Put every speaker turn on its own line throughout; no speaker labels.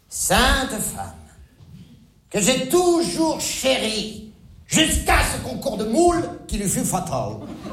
sainte femme, que j'ai toujours chérie, jusqu'à ce concours de moule qui lui fut fatal.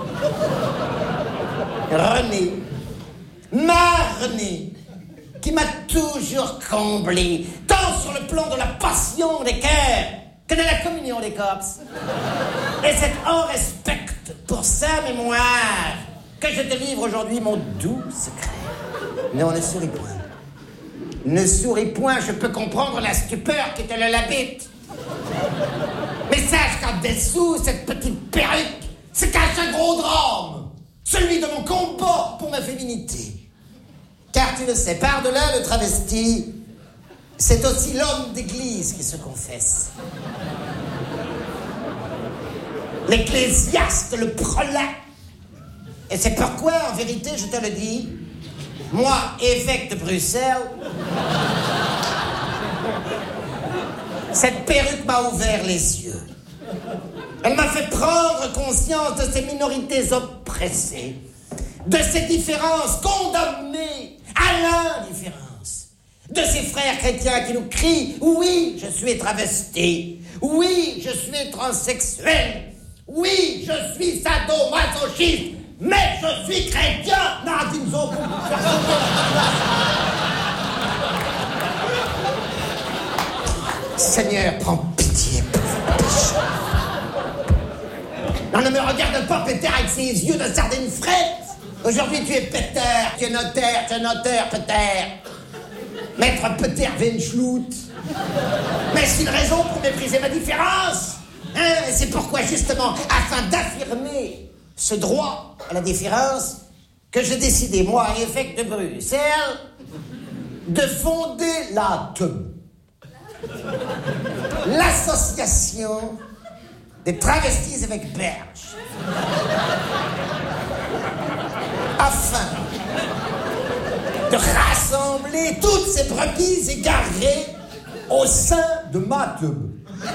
Renée, ma Renée, qui m'a toujours comblé, tant sur le plan de la passion des cœurs que de la communion des corps. Et c'est en respect pour sa mémoire que je te livre aujourd'hui mon doux secret. Non, ne souris point. Ne souris point, je peux comprendre la stupeur qui te l'habite. Mais sache qu'en dessous, cette petite perruque se cache un gros drame, celui de mon combat pour ma féminité. Car tu le sais, par-delà le travesti, c'est aussi l'homme d'église qui se confesse. L'ecclésiaste, le prelat. Et c'est pourquoi, en vérité, je te le dis, moi, évêque de Bruxelles, cette perruque m'a ouvert les yeux. Elle m'a fait prendre conscience de ces minorités oppressées, de ces différences condamnées à l'indifférence, de ces frères chrétiens qui nous crient « Oui, je suis travesti. Oui, je suis transsexuel. Oui, je suis sadomasochiste. Mais je suis chrétien. » Seigneur, prends pitié pour vos péchés. Non, ne me regarde pas, Peter, avec ses yeux de sardine frette. Aujourd'hui, tu es Peter, tu es notaire, Peter. Maître Peter Venschlout. Mais c'est une raison pour mépriser ma différence. Hein? C'est pourquoi, justement, afin d'affirmer ce droit à la différence, que j'ai décidé, moi, évêque de Bruxelles, de fonder l'association des travestis avec berge, afin de rassembler toutes ces brebis égarées au sein de ma teub.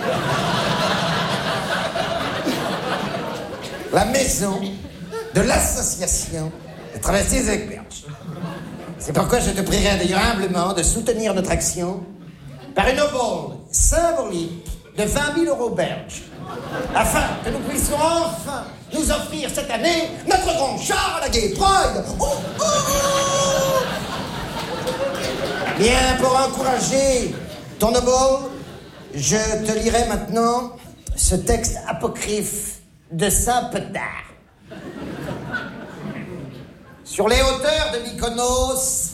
La maison de l'association des travestis avec berge. C'est pourquoi je te prierai d'ailleurs humblement de soutenir notre action par une obole symbolique de 20 000 € belges, afin que nous puissions enfin nous offrir cette année notre grand char à la Gay Pride. Bien, pour encourager ton obole, je te lirai maintenant ce texte apocryphe de Saint Petard. Sur les hauteurs de Mykonos,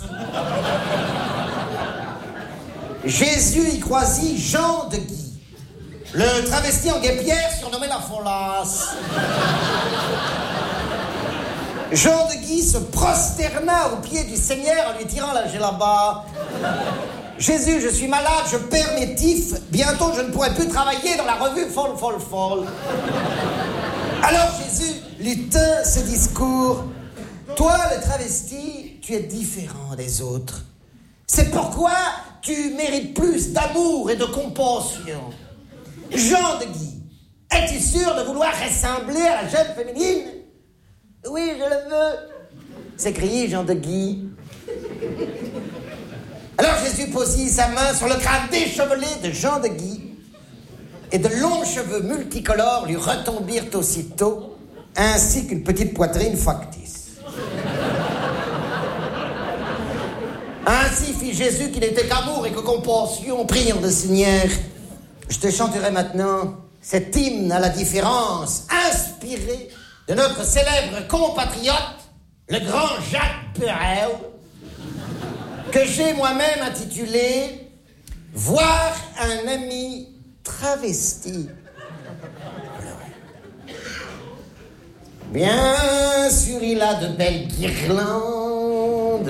Jésus y croisit Jean de Guy, le travesti en guêpière surnommé la Folasse. Jean de Guy se prosterna aux pieds du Seigneur en lui tirant la djellaba. Jésus, je suis malade, je perds mes tifs, bientôt je ne pourrai plus travailler dans la revue Folle. Alors Jésus lui tint ce discours. Toi, le travesti, tu es différent des autres. C'est pourquoi tu mérites plus d'amour et de compassion. Jean de Guy, es-tu sûr de vouloir ressembler à la jeune féminine? Oui, je le veux, s'écriait Jean de Guy. Alors Jésus posit sa main sur le crâne déchevelé de Jean de Guy, et de longs cheveux multicolores lui retombirent aussitôt, ainsi qu'une petite poitrine factice. Ainsi fit Jésus qui n'était qu'amour et que compassion, priant le Seigneur. Je te chanterai maintenant cet hymne à la différence, inspiré de notre célèbre compatriote, le grand Jacques Brel, que j'ai moi-même intitulé « Voir un ami travesti ». Bien sûr, il a de belles guirlandes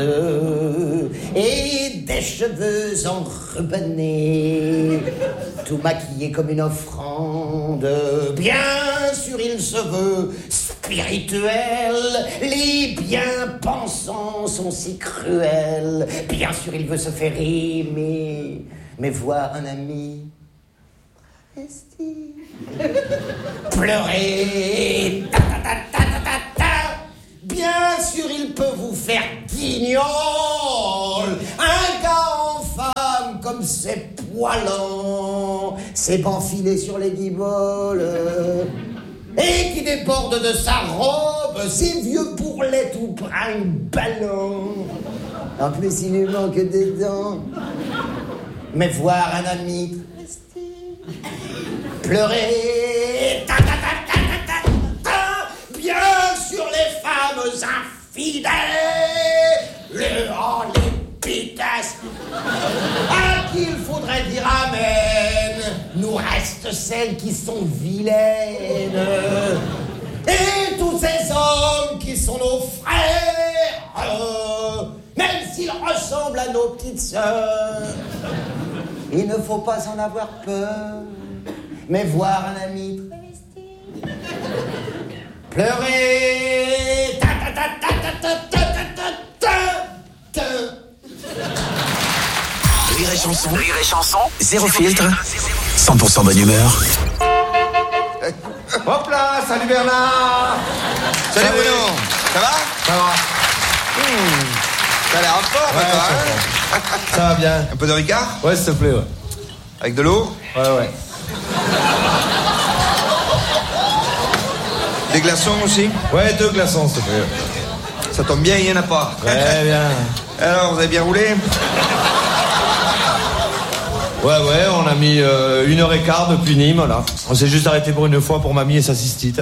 et des cheveux enrubannés, tout maquillé comme une offrande. Bien sûr, il se veut spirituel, les bien-pensants sont si cruels. Bien sûr, il veut se faire aimer, mais voir un ami pleurer, bien sûr il peut vous faire guignol, un gars en femme comme comme c'est poilant, ses bancs filés sur les guiboles, et qui déborde de sa robe, ses vieux bourrelets tout brinque-ballant. En plus, il lui manque des dents. Mais voir un ami pleurer, ta, ta, ta, ta, ta, ta, ta, bien sur les femmes infidèles, les pitesses, à qui il faudrait dire amen, nous restent celles qui sont vilaines, et tous ces hommes qui sont nos frères, même s'ils ressemblent à nos petites sœurs. Il ne faut pas en avoir peur, mais voir un ami pleurer, ta ta ta ta ta ta ta ta ta ta.
Rire et chanson, zéro filtre, 100% bonne humeur.
Hop là, salut Bernard.
Salut Bruno, ça va?
Ça va.
T'as l'air en forme, toi, hein?
Ça va bien.
Un peu de Ricard?
Ouais, s'il te plaît, ouais.
Avec de l'eau?
Ouais.
Des glaçons aussi?
Ouais, 2 glaçons, s'il te plaît.
Ça tombe bien, il n'y en a pas.
Ouais, bien.
Alors, vous avez bien roulé?
Ouais, on a mis 1h15 depuis Nîmes, là. On s'est juste arrêté pour une fois pour mamie et sa cystite.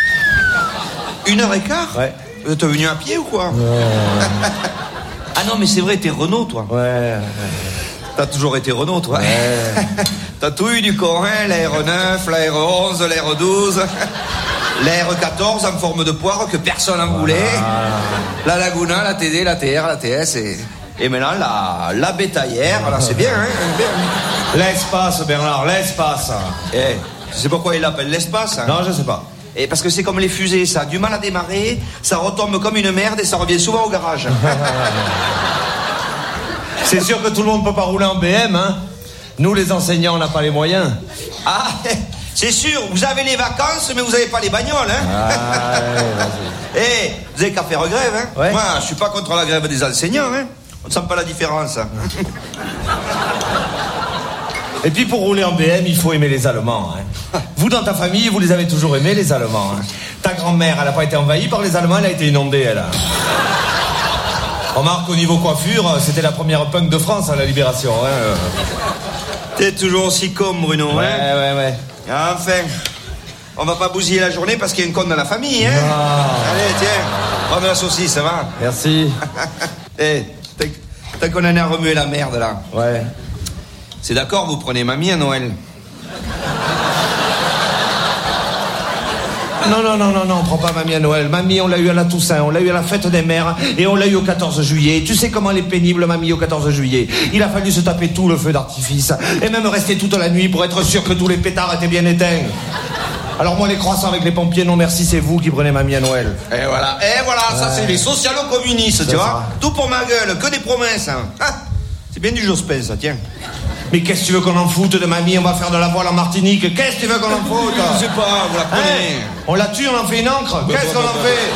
1h15?
Ouais.
Vous êtes venu à pied ou quoi? Ah non, mais c'est vrai, t'es Renault, toi.
Ouais.
T'as toujours été Renault, toi.
Ouais.
T'as tout eu du corps, hein? La R9, la R11, la R12, la R14 en forme de poire que personne n'en voulait. La Laguna, la TD, la TR, la TS et maintenant la bétaillère. Voilà, c'est bien, hein? Bien.
L'espace, Bernard, l'espace.
Eh, tu sais pourquoi il l'appelle l'espace, hein?
Non, je sais pas.
Et parce que c'est comme les fusées, ça a du mal à démarrer, ça retombe comme une merde et ça revient souvent au garage.
C'est sûr que tout le monde peut pas rouler en BM, hein. Nous, les enseignants, on n'a pas les moyens.
Ah, c'est sûr, vous avez les vacances, mais vous avez pas les bagnoles, hein.
Ah, ouais, vas-y.
Eh, vous avez qu'à faire grève, hein.
Ouais.
Moi, je suis pas contre la grève des enseignants, hein. On ne sent pas la différence.
Et puis pour rouler en BM, il faut aimer les Allemands. Hein. Vous, dans ta famille, vous les avez toujours aimés, les Allemands. Hein. Ta grand-mère, elle n'a pas été envahie par les Allemands, elle a été inondée, elle. Remarque, au niveau coiffure, c'était la première punk de France à la Libération. Hein.
T'es toujours aussi con, Bruno, hein.
Ouais.
Enfin, on va pas bousiller la journée parce qu'il y a une conne dans la famille, hein.
Ah.
Allez, tiens, prends de la saucisse, ça va.
Merci.
Eh, t'as qu'on en a remué la merde, là.
Ouais.
C'est d'accord, vous prenez mamie à Noël?
Non, on prend pas mamie à Noël. Mamie, on l'a eu à la Toussaint, on l'a eu à la fête des mères et on l'a eu au 14 juillet. Tu sais comment elle est pénible, mamie, au 14 juillet. Il a fallu se taper tout le feu d'artifice et même rester toute la nuit pour être sûr que tous les pétards étaient bien éteints. Alors moi, les croissants avec les pompiers, non merci, c'est vous qui prenez mamie à Noël.
Et voilà, ça c'est les socialo-communistes, tu vois. Tout pour ma gueule, que des promesses, hein. Ah, c'est bien du Jospin, ça, tiens.
Mais qu'est-ce que tu veux qu'on en foute de mamie? On va faire de la voile en Martinique. Qu'est-ce que tu veux qu'on en foute?
Je sais pas, vous la prenez.
Hein? On la tue, on en fait une encre. Qu'est-ce qu'on en fait?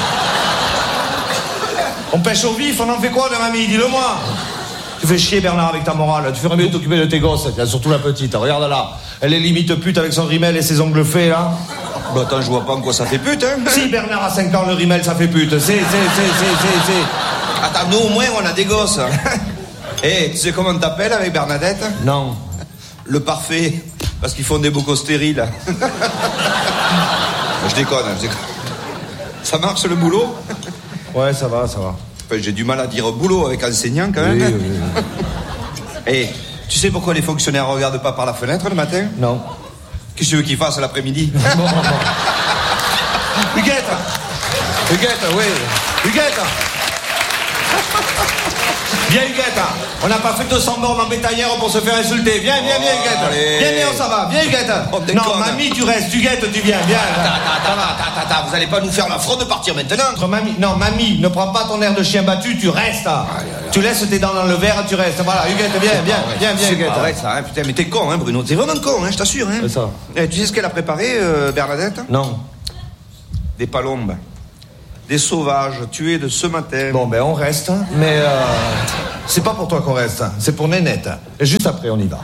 On pêche au vif, on en fait quoi de mamie? Dis-le-moi. Tu fais chier, Bernard, avec ta morale. Tu ferais mieux de t'occuper de tes gosses, surtout la petite. Regarde là. Elle est limite pute avec son rimel et ses ongles faits, là.
Bah attends, je vois pas en quoi ça fait pute, hein.
Si, Bernard a 5 ans, le rimel, ça fait pute. C'est.
Attends, nous au moins, on a des gosses. Eh, tu sais comment on t'appelle avec Bernadette?
Non.
Le parfait. Parce qu'ils font des bocaux stériles. Je déconne. Ça marche le boulot?
Ouais, ça va.
Enfin, j'ai du mal à dire boulot avec enseignant quand même.
Oui.
Eh, tu sais pourquoi les fonctionnaires regardent pas par la fenêtre le matin?
Non.
Qu'est-ce que tu veux qu'ils fassent l'après-midi?
Bon. Huguette, oui. Huguette. Viens, Huguette. On n'a pas fait 200 bornes en bétaillère pour se faire insulter. Viens, Huguette.
Allez.
Viens, on s'en va. Viens, Huguette.
Oh, déconne.
Non, mamie, tu restes. Huguette, tu viens. Viens.
Attends, vous allez pas nous faire la fraude de partir maintenant?
Mamie, ne prends pas ton air de chien battu, tu restes. Tu laisses tes dents dans le verre, tu restes. Voilà, Huguette, viens,
C'est
Huguette.
pas vrai ça, hein, putain, mais t'es con, hein, Bruno. T'es vraiment con, hein, je t'assure, hein.
C'est ça.
Eh, tu sais ce qu'elle a préparé, Bernadette?
Non.
Des palombes. Des sauvages tués de ce matin.
Bon, ben, on reste, mais C'est pas pour toi qu'on reste, c'est pour Nénette. Et juste après, on y va.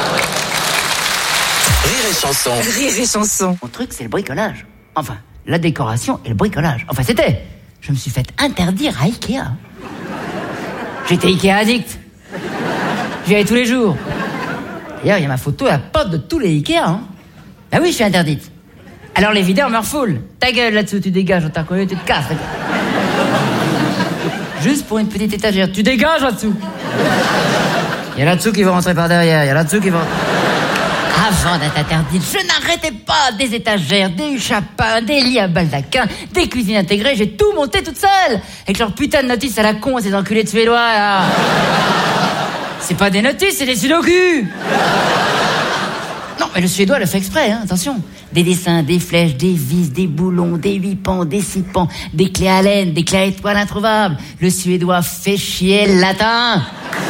Rire et chanson.
Rire et chanson.
Mon truc, c'est le bricolage. Enfin, la décoration et le bricolage. Enfin, c'était. Je me suis fait interdire à Ikea. J'étais Ikea addict. J'y allais tous les jours. D'ailleurs, il y a ma photo à la porte de tous les Ikea. Hein. Ah oui, je suis interdite. Alors les videurs me refoulent. Ta gueule là-dessous, tu dégages, on t'a reconnu, tu te casses. Juste pour une petite étagère. Tu dégages là-dessous. Il y a là-dessous qui vont rentrer par derrière. Il y a là-dessous qui vont... Avant d'être interdite, je n'arrêtais pas des étagères, des chapins, des lits à baldaquin, des cuisines intégrées. J'ai tout monté toute seule. Avec leur putain de notice à la con, ces enculés de Suédois, là. C'est pas des notices, c'est des sudoku. Non, mais le Suédois le fait exprès, hein, attention. Des dessins, des flèches, des vis, des boulons, des 8 pans, des 6 pans, des clés à laine, des clés à étoiles introuvables. Le Suédois fait chier le latin.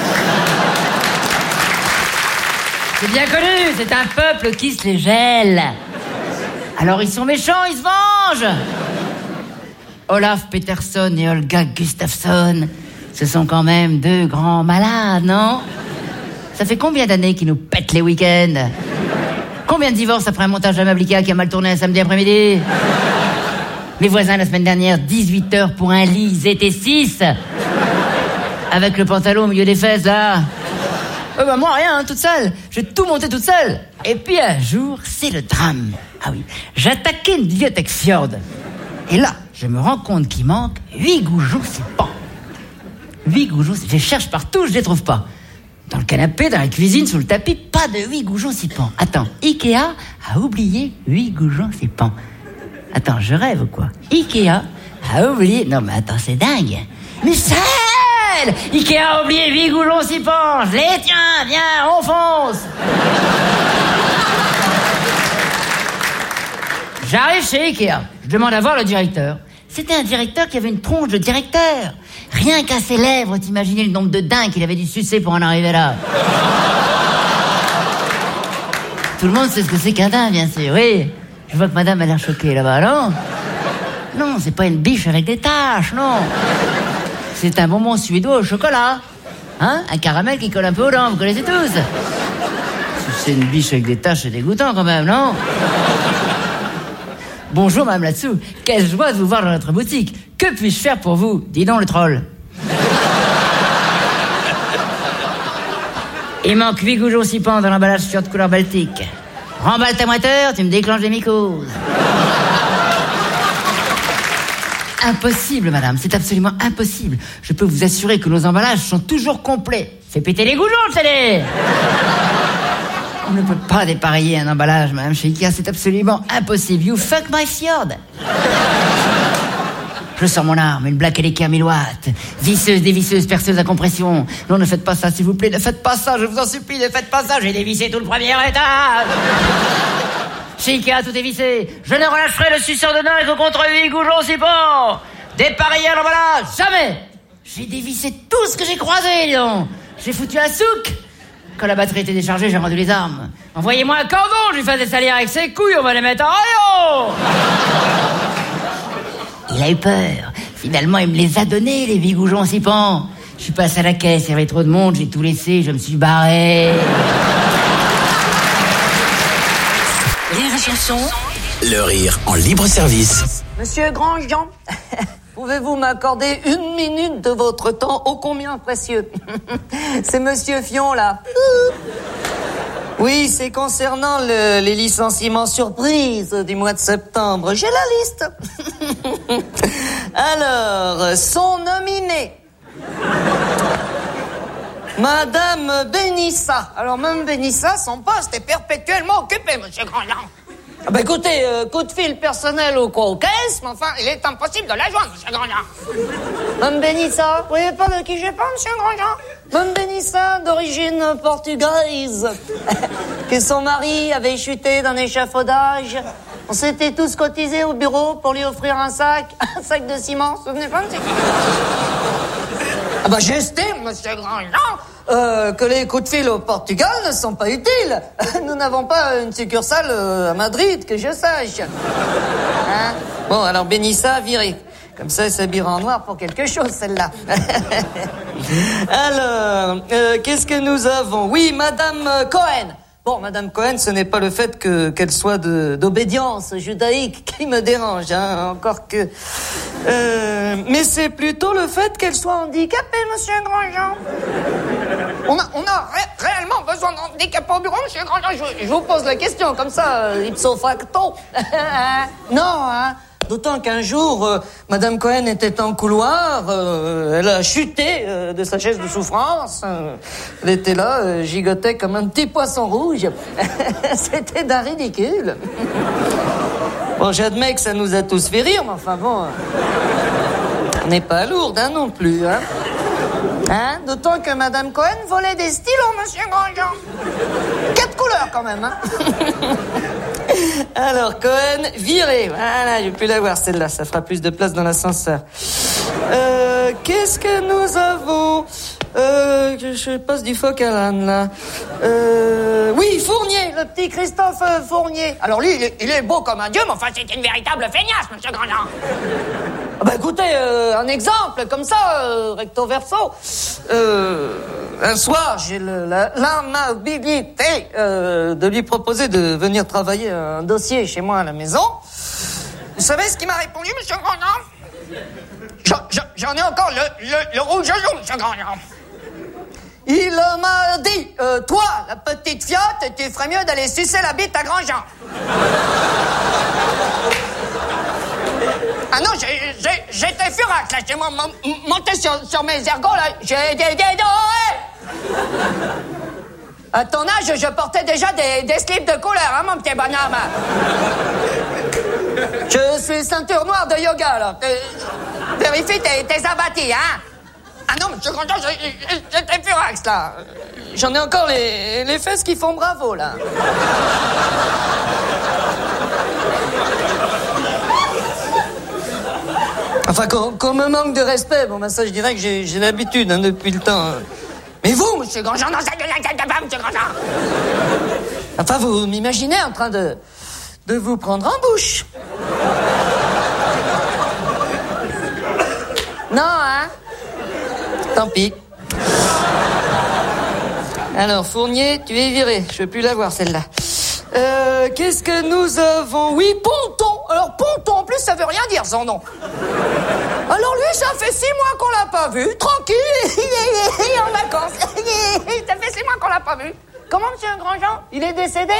C'est bien connu, c'est un peuple qui se les gèle. Alors ils sont méchants, ils se vengent. Olaf Peterson et Olga Gustafsson, ce sont quand même deux grands malades, non? Ça fait combien d'années qu'ils nous pètent les week-ends? Combien de divorces après un montage de meuble Ikea qui a mal tourné un samedi après-midi? Mes voisins, la semaine dernière, 18 heures pour un lit, ils étaient 6. Avec le pantalon au milieu des fesses, là. Moi, rien, hein, toute seule. J'ai tout monté toute seule. Et puis un jour, c'est le drame. Ah oui, j'attaquais une bibliothèque Fjord. Et là, je me rends compte qu'il manque 8 goujons Sipan. 8 goujons, je les cherche partout, je les trouve pas. Dans le canapé, dans la cuisine, sous le tapis, pas de 8 goujons Sipan. Attends, Ikea a oublié 8 goujons Sipan. Attends, je rêve ou quoi? Ikea a oublié... Non mais attends, c'est dingue. Michel! Ikea a oublié 8 goujons Sipan. Je les tiens, viens, on fonce. J'arrive chez Ikea. Je demande à voir le directeur. C'était un directeur qui avait une tronche de directeur. Rien qu'à ses lèvres, t'imaginais le nombre de dingues qu'il avait dû sucer pour en arriver là. Tout le monde sait ce que c'est qu'un dingue, bien sûr, oui. Je vois que madame a l'air choquée là-bas, non? Non, c'est pas une biche avec des taches, non. C'est un bonbon suédois au chocolat. Hein? Un caramel qui colle un peu aux dents, vous connaissez tous. Si c'est une biche avec des taches, c'est dégoûtant quand même, non? Bonjour, madame là-dessous. Quelle joie de vous voir dans notre boutique. Que puis-je faire pour vous? Dis donc, le troll. Il manque 8 goujons Sipan dans l'emballage Fjord couleur baltique. Remballe ta moiteur, tu me déclenches des mycoses. Impossible, madame, c'est absolument impossible. Je peux vous assurer que nos emballages sont toujours complets. Fais péter les goujons, le télé. On ne peut pas dépareiller un emballage, madame, chez Ikea, c'est absolument impossible. You fuck my Fjord. Je sors mon arme, une Black Elika 1000 watts. Visseuse, dévisseuse, perceuse à compression. Non, ne faites pas ça, s'il vous plaît, ne faites pas ça, je vous en supplie, ne faites pas ça. J'ai dévissé tout le premier étage. Chez Ikea, tout est vissé. Je ne relâcherai le suceur de nain que contre 8 goujons Sipan. Dépareiller à l'emballage, jamais. J'ai dévissé tout ce que j'ai croisé, dis donc. J'ai foutu un souk. Quand la batterie était déchargée, j'ai rendu les armes. Envoyez-moi un cordon, je lui fais des salières avec ses couilles, on va les mettre en rayon. Il a eu peur. Finalement, il me les a donnés, les 8 goujons Sipan. Je suis passé à la caisse, il y avait trop de monde, j'ai tout laissé, je me suis barré.
Rire et chanson.
Le rire en libre service.
Monsieur Grandjean, pouvez-vous m'accorder 1 minute de votre temps ô combien précieux? C'est Monsieur Fion, là. Oui, c'est concernant les licenciements surprises du mois de septembre. J'ai la liste. Alors, sont nominés Madame Benissa. Alors, Mme Benissa, son poste est perpétuellement occupé, Monsieur Grandjean. Ah bah écoutez, coup de fil personnel ou quoi aux caisses, mais enfin, il est impossible de la joindre, Monsieur Grandjean. Mme Benissa, vous voyez pas de qui je parle, Monsieur Grandjean? Mme Benissa, d'origine portugaise, que son mari avait chuté d'un échafaudage. On s'était tous cotisés au bureau pour lui offrir un sac de ciment, vous vous souvenez pas, monsieur? Ah bah j'estime, Monsieur Grandjean, que les coups de fil au Portugal ne sont pas utiles. Nous n'avons pas une succursale à Madrid, que je sache. Hein? Bon, alors Benissa, viré. Comme ça, elle s'habillera en noir pour quelque chose, celle-là. Alors, qu'est-ce que nous avons? Oui, Madame Cohen. Bon, Madame Cohen, ce n'est pas le fait qu'elle soit d'obédience judaïque qui me dérange, hein, encore que... mais c'est plutôt le fait qu'elle soit handicapée, Monsieur Grandjean. On a réellement besoin d'handicapés au bureau, Monsieur Grandjean. Je vous pose la question, comme ça, ipso facto. Non, hein. D'autant qu'un jour, Madame Cohen était en couloir, elle a chuté de sa chaise de souffrance. Elle était là, gigotait comme un petit poisson rouge. C'était d'un ridicule. Bon, j'admets que ça nous a tous fait rire, mais enfin bon, on n'est pas lourde, hein, non plus, hein. Hein? D'autant que Madame Cohen volait des stylos, Monsieur Grandjean. 4 couleurs, quand même, hein. Alors, Cohen, viré. Voilà, j'ai pu la voir, celle-là. Ça fera plus de place dans l'ascenseur. Qu'est-ce que nous avons? Je passe du phoque à l'âne, là. Oui, Fournier, le petit Christophe Fournier. Alors lui, il est beau comme un dieu, mais enfin, c'est une véritable feignasse, Monsieur Grandjean. Ah bah écoutez, un exemple, comme ça, recto verso. Un soir, j'ai l'amabilité de lui proposer de venir travailler un dossier chez moi à la maison. Vous savez ce qu'il m'a répondu, Monsieur Grandjean? J'en ai encore le rouge au jour, Monsieur Grandjean. Il m'a dit, toi, la petite fiotte, tu ferais mieux d'aller sucer la bite à Grandjean. Ah non, j'étais furax, là, j'ai monté sur mes ergots, là, j'ai des À ton âge, je portais déjà des slips de couleur, hein, mon petit bonhomme. Je suis ceinture noire de yoga, là. Vérifie tes abattis, hein. Ah non, Monsieur Grandjean, j'étais furax, là. J'en ai encore les fesses qui font bravo, là. Enfin, qu'on me manque de respect, bon, ben ça, je dirais que j'ai l'habitude, hein, depuis le temps. Mais vous, Monsieur Grandjean, non, ça de Monsieur Grandjean. Enfin, vous m'imaginez en train de vous prendre en bouche. Non, hein? Tant pis. Alors, Fournier, tu es viré. Je veux plus la voir, celle-là. Qu'est-ce que nous avons? Oui, Ponton. Alors, Ponton, en plus, ça veut rien dire, son nom. Alors, lui, ça fait 6 mois qu'on l'a pas vu. Tranquille, il est en vacances. Ça fait 6 mois qu'on l'a pas vu. Comment, Monsieur Grandjean? Il est décédé?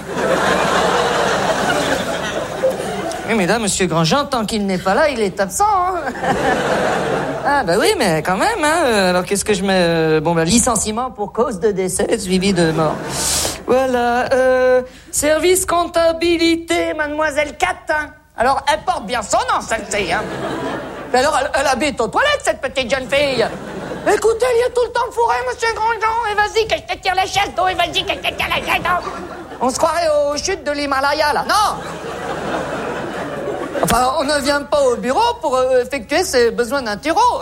Oui, mais là, Monsieur Grandjean, tant qu'il n'est pas là, il est absent, hein. Ah, bah oui, mais quand même, hein. Alors, qu'est-ce que je mets? Bon, bah, licenciement pour cause de décès suivi de mort. Voilà, service comptabilité, Mademoiselle Catin. Alors, elle porte bien son nom, celle-ci, hein. Mais alors, elle habite aux toilettes, cette petite jeune fille. Écoutez, il y a tout le temps fourré, Monsieur Grandjean. Et vas-y, que je te tire la chaise d'eau, et vas-y, que je te tire la chaise d'eau. On se croirait aux chutes de l'Himalaya, là. Non! Enfin, on ne vient pas au bureau pour effectuer ses besoins naturaux.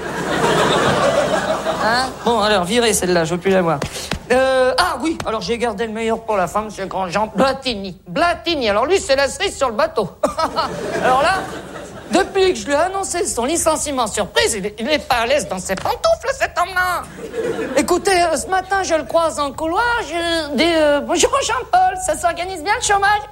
Hein? Bon, alors, virez celle-là, je veux plus la voir. Ah oui, alors j'ai gardé le meilleur pour la fin, Monsieur Grandjean. Blatini, alors lui, c'est la cerise sur le bateau. Alors là, depuis que je lui ai annoncé son licenciement surprise, il est pas à l'aise dans ses pantoufles, cet homme-là. Écoutez, ce matin, je le croise en couloir, je dis bonjour Jean-Paul, ça s'organise bien le chômage?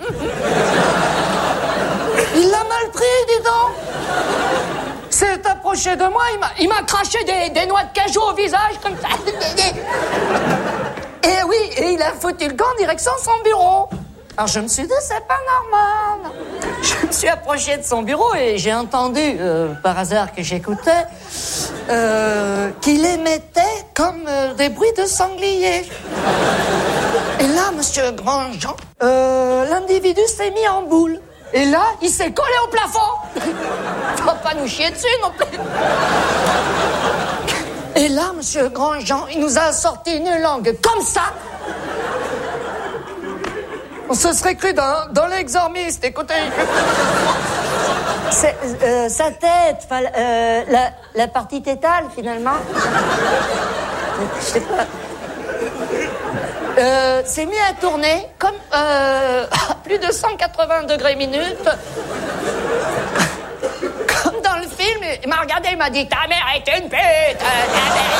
Il l'a mal pris, dis donc. S'est approché de moi, il m'a craché des noix de cajou au visage, comme ça. Et oui, et il a foutu le camp en direction de son bureau. Alors je me suis dit, c'est pas normal. Je me suis approché de son bureau et j'ai entendu, par hasard que j'écoutais, qu'il émettait comme des bruits de sanglier. Et là, Monsieur Grandjean, l'individu s'est mis en boule. Et là, il s'est collé au plafond. Faut pas nous chier dessus non plus. Et là, Monsieur Grandjean, il nous a sorti une langue comme ça. On se serait cru dans l'exormiste, écoutez.
Sa tête, la partie tétale, finalement. Je sais pas. S'est mis à tourner comme à plus de 180 degrés minutes, comme
m'a regardé, il m'a dit, ta mère est une pute, ta mère.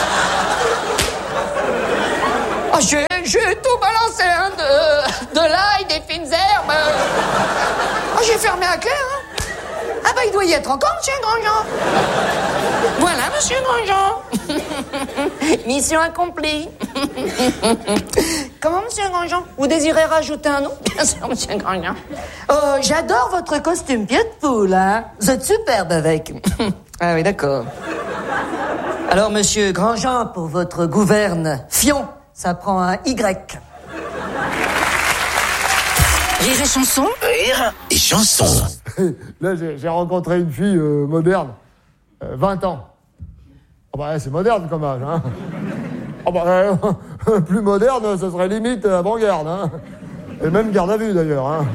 Oh, j'ai tout balancé, hein, de l'ail, des fines herbes. Oh, j'ai fermé à clé, hein. Ah bah, il doit y être encore, monsieur Grandjean. Voilà, monsieur Grandjean. Mission accomplie. Comment, monsieur Grandjean? Vous désirez rajouter un nom? Bien sûr, monsieur Grandjean. Oh, j'adore votre costume pied de poule, hein. Vous êtes superbe avec. Ah oui, d'accord. Alors, monsieur Grandjean, pour votre gouverne Fion, ça prend un Y.
Rire et chanson.
Rire et chanson.
Là, j'ai rencontré une fille moderne, 20 ans. Oh bah, c'est moderne comme âge, hein. Oh bah, plus moderne, ce serait limite avant-garde, hein. Et même garde à vue, d'ailleurs, hein.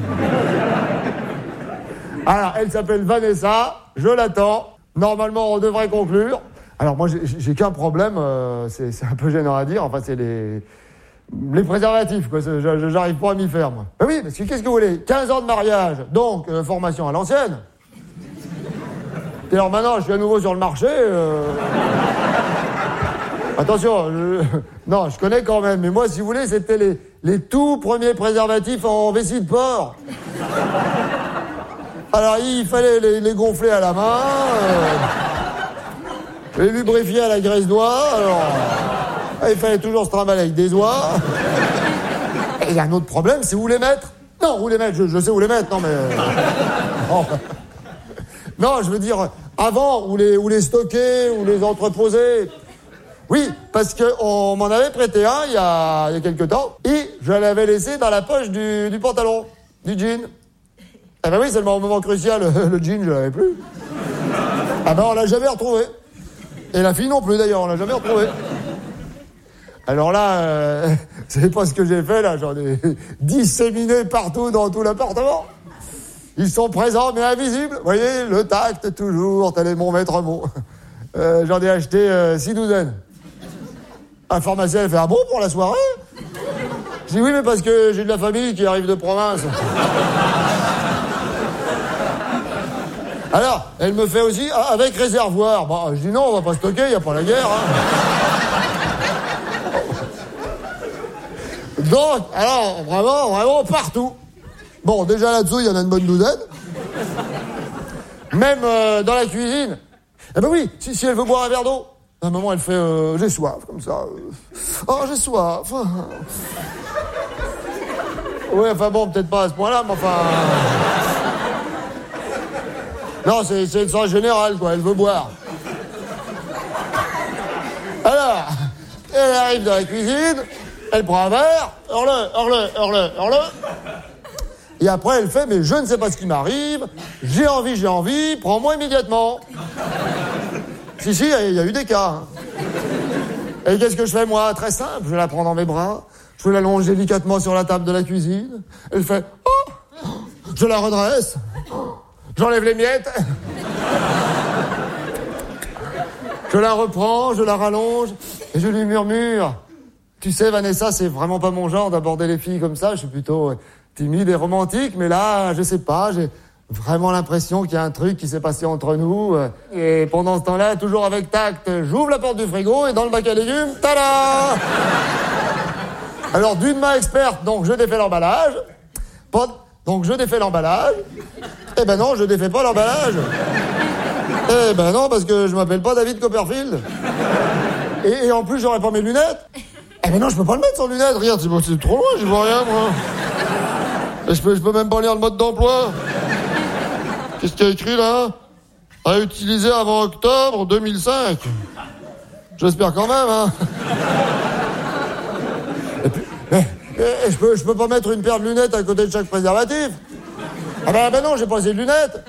Alors, elle s'appelle Vanessa, je l'attends. Normalement, on devrait conclure. Alors, moi, j'ai qu'un problème, c'est un peu gênant à dire, enfin, c'est les préservatifs, quoi. J'arrive pas à m'y faire, moi. Ben oui, parce que qu'est-ce que vous voulez? 15 ans de mariage, donc formation à l'ancienne. Et alors maintenant, je suis à nouveau sur le marché. Attention, non, je connais quand même. Mais moi, si vous voulez, c'était les tout premiers préservatifs en vessie de porc. Alors, il fallait les gonfler à la main, les lubrifier à la graisse d'oie. Alors... il fallait toujours se trimballer avec des oies. Et il y a un autre problème, c'est où les mettre. Non, où les mettre, je sais où les mettre, non mais... Oh. Non, je veux dire, avant, où les stocker, où les entreposer. Oui, parce qu'on m'en avait prêté un il y a quelque temps, et je l'avais laissé dans la poche du pantalon, du jean. Ah ben oui, seulement au moment crucial, le jean, je l'avais plus. Ah ben on l'a jamais retrouvé. Et la fille non plus d'ailleurs, on l'a jamais retrouvé. Alors là, c'est pas ce que j'ai fait, là. J'en ai disséminé partout dans tout l'appartement. Ils sont présents, mais invisibles. Vous voyez, le tact, toujours, tel est mon maître mot. J'en ai acheté 6 douzaines. Un pharmacien, elle fait, ah bon, pour la soirée? Je dis oui, mais parce que j'ai de la famille qui arrive de province. Alors, elle me fait aussi, avec réservoir. Bah, je dis non, on va pas stocker, il n'y a pas la guerre, hein. Donc, alors, vraiment partout. Bon, déjà là-dessous, il y en a une bonne douzaine. Même dans la cuisine. Eh ben oui, si elle veut boire un verre d'eau, à un moment, elle fait j'ai soif, comme ça. Oh, j'ai soif. Oui, enfin bon, peut-être pas à ce point-là, mais enfin... Non, c'est le sens général, quoi, elle veut boire. Alors, elle arrive dans la cuisine... Elle prend un verre, hors-le. Et après, elle fait, mais je ne sais pas ce qui m'arrive, j'ai envie, prends-moi immédiatement. Si, il y a eu des cas. Hein. Et qu'est-ce que je fais, moi? Très simple, je la prends dans mes bras, je l'allonge délicatement sur la table de la cuisine, elle fait, oh, je la redresse, j'enlève les miettes, je la reprends, je la rallonge, et je lui murmure... Tu sais, Vanessa, c'est vraiment pas mon genre d'aborder les filles comme ça. Je suis plutôt timide et romantique, mais là, je sais pas, j'ai vraiment l'impression qu'il y a un truc qui s'est passé entre nous. Et pendant ce temps-là, toujours avec tact, j'ouvre la porte du frigo et dans le bac à légumes, tada! Alors, d'une main experte, donc je défais l'emballage. Donc je défais l'emballage. Eh ben non, je défais pas l'emballage. Eh ben non, parce que je m'appelle pas David Copperfield. Et en plus, j'aurais pas mes lunettes. Eh ben non, je peux pas le mettre sans lunettes, regarde, c'est trop loin, j'y vois rien, moi. Et je peux même pas lire le mode d'emploi. Qu'est-ce qu'il y a écrit, là? À utiliser avant octobre 2005. J'espère quand même, hein. Et puis, je peux pas mettre une paire de lunettes à côté de chaque préservatif. Ah ben non, j'ai pas assez de lunettes.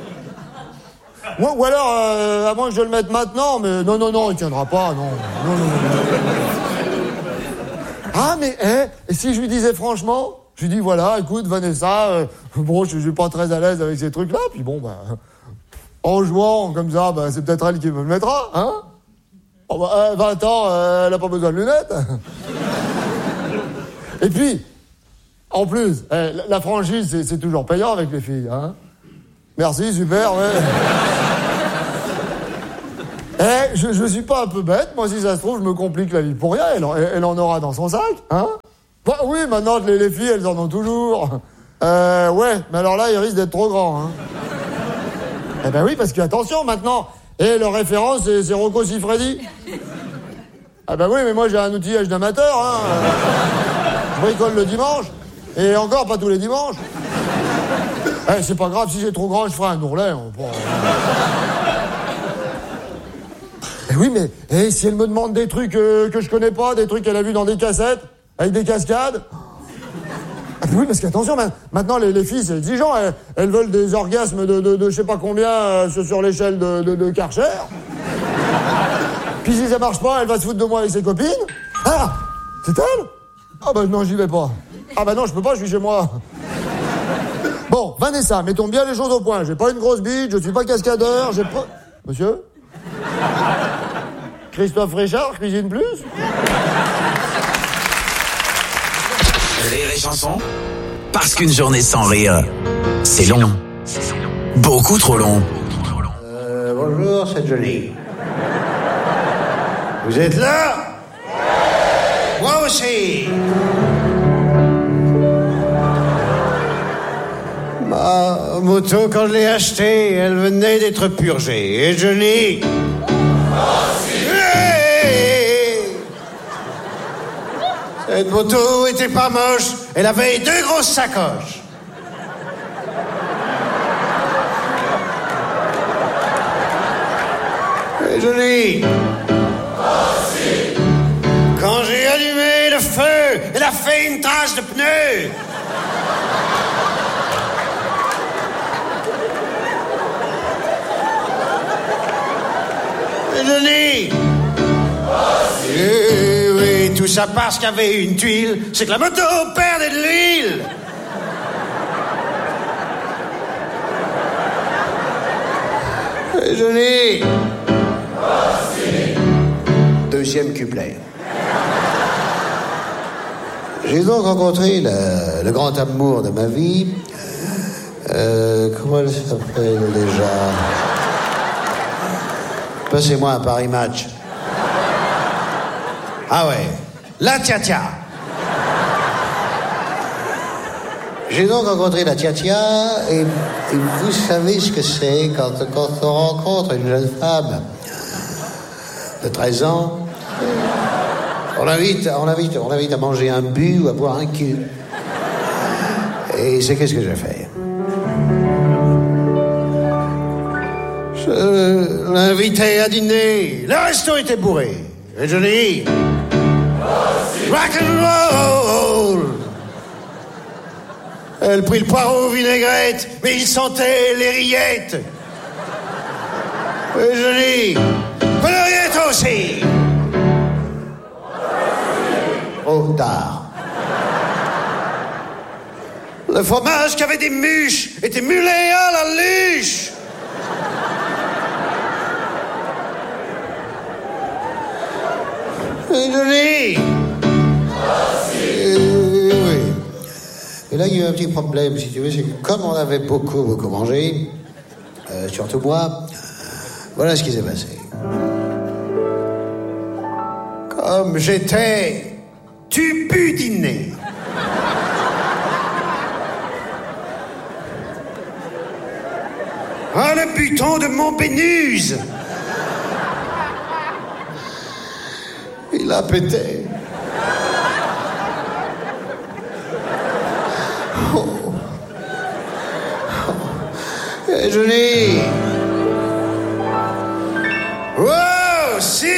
Ou alors, à moins que je le mette maintenant, mais non, il tiendra pas, non. Ah, mais, et si je lui disais franchement, je lui dis, voilà, écoute, Vanessa, bon, je suis pas très à l'aise avec ces trucs-là, puis bon, bah, en jouant comme ça, bah, c'est peut-être elle qui me le mettra, hein? Oh, bah, 20 ans, elle a pas besoin de lunettes. Et puis, en plus, la franchise, c'est toujours payant avec les filles, hein? Merci, super, ouais. Je suis pas un peu bête. Moi, si ça se trouve, je me complique la vie pour rien. Elle en aura dans son sac, hein? Bah oui, maintenant, les filles, elles en ont toujours. Ouais, mais alors là, il risque d'être trop grand, hein. Eh ben oui, parce que, attention, maintenant, leur référence, c'est Rocco Siffredi. Ah ben oui, mais moi, j'ai un outillage d'amateur, hein. Je bricole le dimanche. Et encore, pas tous les dimanches. C'est pas grave, si c'est trop grand, je ferai un ourlet. Oui, mais si elle me demande des trucs que je connais pas, des trucs qu'elle a vus dans des cassettes, avec des cascades... Oui, parce qu'attention, maintenant, les filles, c'est exigeant. Elles veulent des orgasmes de je sais pas combien sur l'échelle de Karcher. Puis si ça marche pas, elle va se foutre de moi avec ses copines. Ah, c'est elle? Ah bah non, j'y vais pas. Ah bah non, je peux pas, je suis chez moi. Bon, Vanessa, mettons bien les choses au point. J'ai pas une grosse bite, je suis pas cascadeur, j'ai pas... Monsieur? Christophe Richard, cuisine plus?
Rire et chanson, parce qu'une journée sans rire, c'est long. Beaucoup trop long.
Bonjour, c'est Johnny. Vous êtes là? Moi aussi. Ma moto, quand je l'ai achetée, elle venait d'être purgée. Et Johnny... Cette moto était pas moche, elle avait 2 grosses sacoches. Et Johnny. Quand j'ai allumé le feu, elle a fait une tache de pneu. Et Johnny. Oui, tout ça parce qu'il y avait une tuile. C'est que la moto perdait de l'huile. Et Johnny. Deuxième couplet. J'ai donc rencontré le grand amour de ma vie. Comment elle s'appelle déjà? Passez-moi un Paris Match. Ah ouais, la Tia-Tia. J'ai donc rencontré la Tia-Tia et vous savez ce que c'est quand on rencontre une jeune femme de 13 ans. On l'invite à manger un bu ou à boire un cul. Et c'est qu'est-ce que j'ai fait? Je l'invitais à dîner. Le resto était bourré. Et Johnny... Rock and roll. Elle prit le poireau vinaigrette, mais il sentait les rillettes. Et Johnny... Coloriette aussi. Trop tard. Le fromage qui avait des mûches était mulé à la luche. Et Johnny. Oui. Et là, il y a eu un petit problème, si tu veux, c'est que comme on avait beaucoup mangé, surtout moi, voilà ce qui s'est passé. Comme j'étais tubudiné. Ah, le buton de mon Bénuse. Il a pété. Oh. Et Johnny. Oh, si.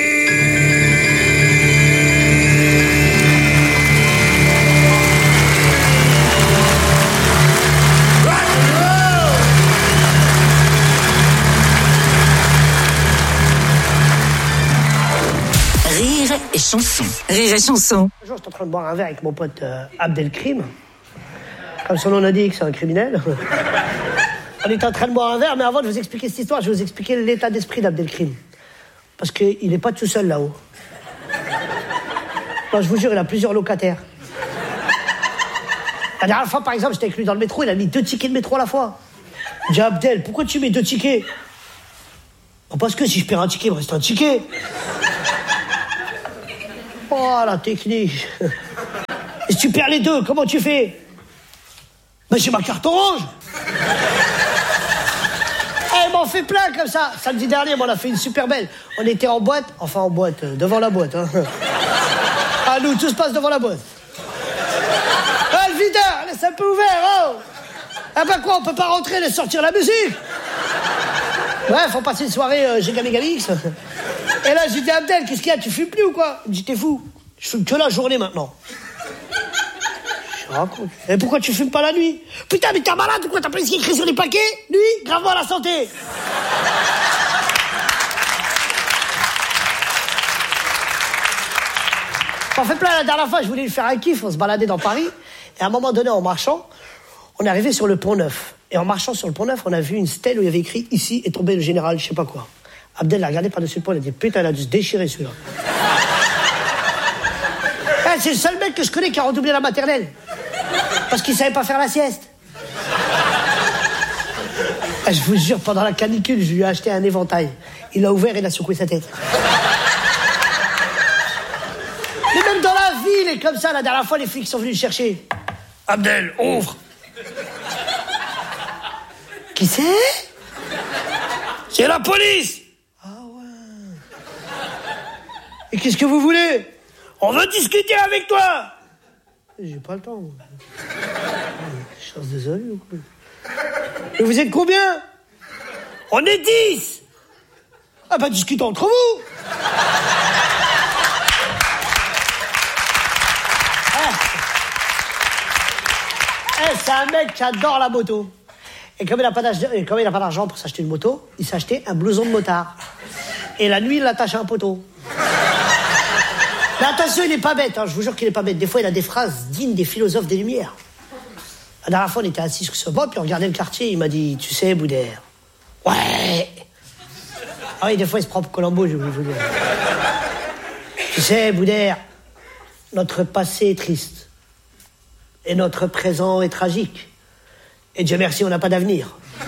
Rire et chanson. Rire et chanson.
Un jour, j'étais en train de boire un verre avec mon pote Abdelkrim. Comme son nom l'indique, c'est un criminel. On était en train de boire un verre, mais avant de vous expliquer cette histoire, je vais vous expliquer l'état d'esprit d'Abdelkrim. Parce qu'il n'est pas tout seul là-haut. Non, je vous jure, il a plusieurs locataires. La dernière fois, par exemple, j'étais avec lui dans le métro, il a mis 2 tickets de métro à la fois. J'ai dit, Abdel, pourquoi tu mets 2 tickets? Parce que si je perds un ticket, il me reste un ticket. Oh, la technique. Et si tu perds les deux, comment tu fais? Ben, j'ai ma carte orange. Elle m'en fait plein comme ça. Samedi dernier, on a fait une super belle. On était en boîte, devant la boîte. Hein. Ah, nous, tout se passe devant la boîte. Ah, le videur, laisse un peu ouvert, oh. Ah bah quoi, on peut pas rentrer, laisse sortir la musique. Ouais, faut passer une soirée Giga Megamix. Et là, j'ai dit à Abdel, qu'est-ce qu'il y a, tu fumes plus ou quoi? Il me dit, t'es fou. Je fume que la journée maintenant. Je raconte. Et pourquoi tu fumes pas la nuit? Putain, mais t'es malade ou quoi? T'as pas ce qui est écrit sur les paquets? Nuit, gravement à la santé. En fait, là, la dernière fois, je voulais lui faire un kiff, on se baladait dans Paris. Et à un moment donné, en marchant, on est arrivé sur le Pont Neuf. Et en marchant sur le Pont Neuf, on a vu une stèle où il y avait écrit « Ici est tombé le général, je sais pas quoi ». Abdel l'a regardé par-dessus le pont, il a dit « Putain, il a dû se déchirer celui-là ». C'est le seul mec que je connais qui a redoublé la maternelle. Parce qu'il savait pas faire la sieste. Je vous jure, pendant la canicule, je lui ai acheté un éventail. Il l'a ouvert et il a secoué sa tête. Mais même dans la ville, et comme ça, la dernière fois, les flics sont venus le chercher. Abdel, ouvre. Qui c'est? C'est la police. Ah ouais. Et qu'est-ce que vous voulez? On veut discuter avec toi. J'ai pas le temps. Chance désolé ou quoi? Et vous êtes combien? On est 10. Ah bah discutons entre vous. C'est un mec qui adore la moto. Et comme il n'a pas d'argent pour s'acheter une moto, il s'est acheté un blouson de motard. Et la nuit, il l'attache à un poteau. Mais attention, il n'est pas bête, hein, je vous jure qu'il n'est pas bête. Des fois, il a des phrases dignes des philosophes des Lumières. La dernière fois, on était assis sur ce banc, puis on regardait le quartier, il m'a dit « Tu sais, Boudère ?» « Ouais !» Ah oui, des fois, il se prend pour Colombo, je vous dire. « Tu sais, Boudère, notre passé est triste. Et notre présent est tragique. Et Dieu merci, on n'a pas d'avenir. »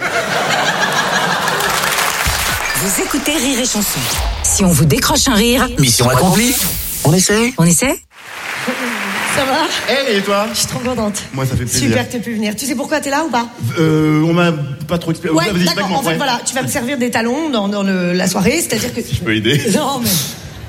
Vous écoutez Rire et Chanson. Si on vous décroche un rire...
Mission accomplie. On essaie?
On essaie?
Ça va?
Hey, et toi?
Je suis trop contente.
Moi, ça fait plaisir.
Super que tu aies pu venir. Tu sais pourquoi t'es là ou pas?
On m'a pas trop expliqué.
Ouais, d'accord. En fait, voilà, tu vas me servir des talons dans la soirée, c'est-à-dire que...
Je peux aider?
Non, mais...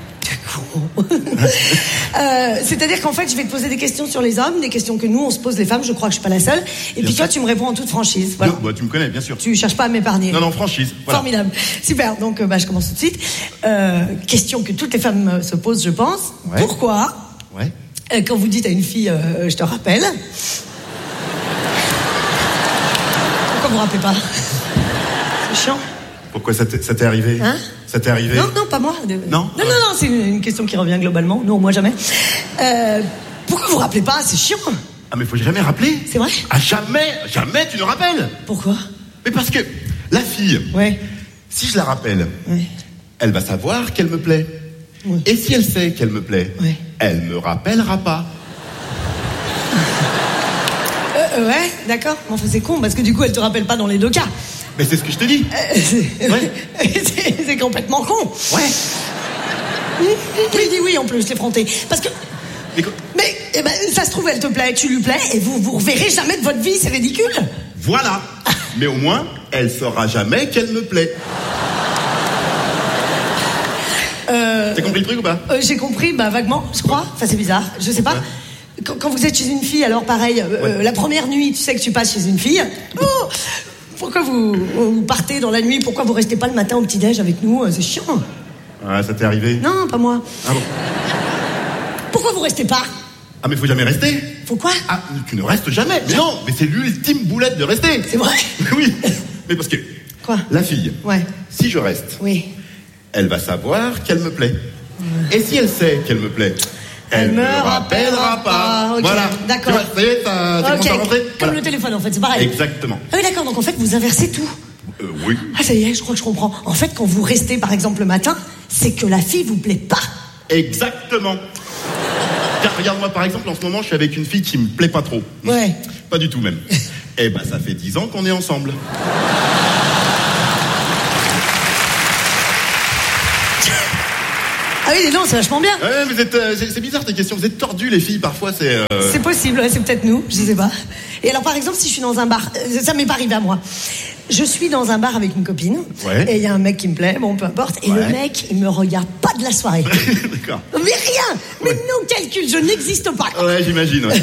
c'est-à-dire qu'en fait, je vais te poser des questions sur les hommes, des questions que nous, on se pose les femmes, je crois que je suis pas la seule. Et puis toi, tu me réponds en toute franchise. Voilà.
Bah, tu me connais, bien sûr.
Tu cherches pas à m'épargner.
Non, franchise. Voilà.
Formidable. Super, donc je commence tout de suite. Question que toutes les femmes se posent, je pense.
Ouais.
Pourquoi, quand vous dites à une fille, je te rappelle, pourquoi vous rappelez pas? C'est chiant.
Pourquoi ça t'est arrivé?
Hein?
Ça t'est arrivé?
Non, pas moi.
Non,
c'est une question qui revient globalement. Non, moi jamais. Pourquoi vous rappelez pas? C'est chiant.
Ah, mais faut jamais rappeler.
C'est vrai?
Ah, jamais tu ne rappelles.
Pourquoi?
Mais parce que la fille, si je la rappelle, elle va savoir qu'elle me plaît. Et si elle sait qu'elle me plaît, elle me rappellera pas.
Ouais, d'accord. Mais enfin, c'est con, parce que du coup, elle te rappelle pas dans les deux cas.
Mais c'est ce que je te dis.
C'est complètement con.
Ouais.
Il dit oui en plus, l'effronté. Parce que... Mais ça se trouve, elle te plaît, tu lui plais, et vous reverrez jamais de votre vie, c'est ridicule.
Voilà. Mais au moins, elle saura jamais qu'elle me plaît. T'as compris le truc ou pas?
J'ai compris, vaguement, je crois. Enfin, c'est bizarre, je sais pas. Quand vous êtes chez une fille, alors pareil, la première nuit, tu sais que tu passes chez une fille. Oh, pourquoi vous partez dans la nuit? Pourquoi vous restez pas le matin au petit-déj avec nous? C'est chiant.
Ah, ça t'est arrivé?
Non, pas moi.
Ah bon?
Pourquoi vous restez pas?
Ah, mais faut jamais rester.
Faut quoi?
Ah, tu ne restes jamais. Mais non, mais c'est l'ultime boulette de rester.
C'est vrai?
Oui. Mais parce que...
Quoi?
La fille.
Ouais.
Si je reste.
Oui.
Elle va savoir qu'elle me plaît. Et si elle sait qu'elle me plaît, elle me rappellera pas.
Okay.
Voilà.
D'accord.
Tu vois, ça y est, ça commence à rentrer.
Comme le téléphone, en fait, c'est pareil.
Exactement.
Ah oui, d'accord, donc en fait, vous inversez tout.
Oui.
Ah, ça y est, je crois que je comprends. En fait, quand vous restez, par exemple, le matin, c'est que la fille vous plaît pas.
Exactement. Car regarde-moi, par exemple, en ce moment, je suis avec une fille qui me plaît pas trop.
Ouais.
Pas du tout, même. Eh ben, ça fait 10 ans qu'on est ensemble.
Ah oui, non, c'est vachement bien.
Ouais, vous êtes, c'est bizarre tes questions. Vous êtes tordus, les filles, parfois, c'est...
C'est possible, ouais, c'est peut-être nous, je sais pas. Et alors, par exemple, si je suis dans un bar, ça m'est pas arrivé à moi. Je suis dans un bar avec une copine, et il y a un mec qui me plaît, bon, peu importe, et le mec, il me regarde pas de la soirée.
D'accord.
Mais rien, mais non calcul, je n'existe pas.
Ouais, j'imagine, ouais.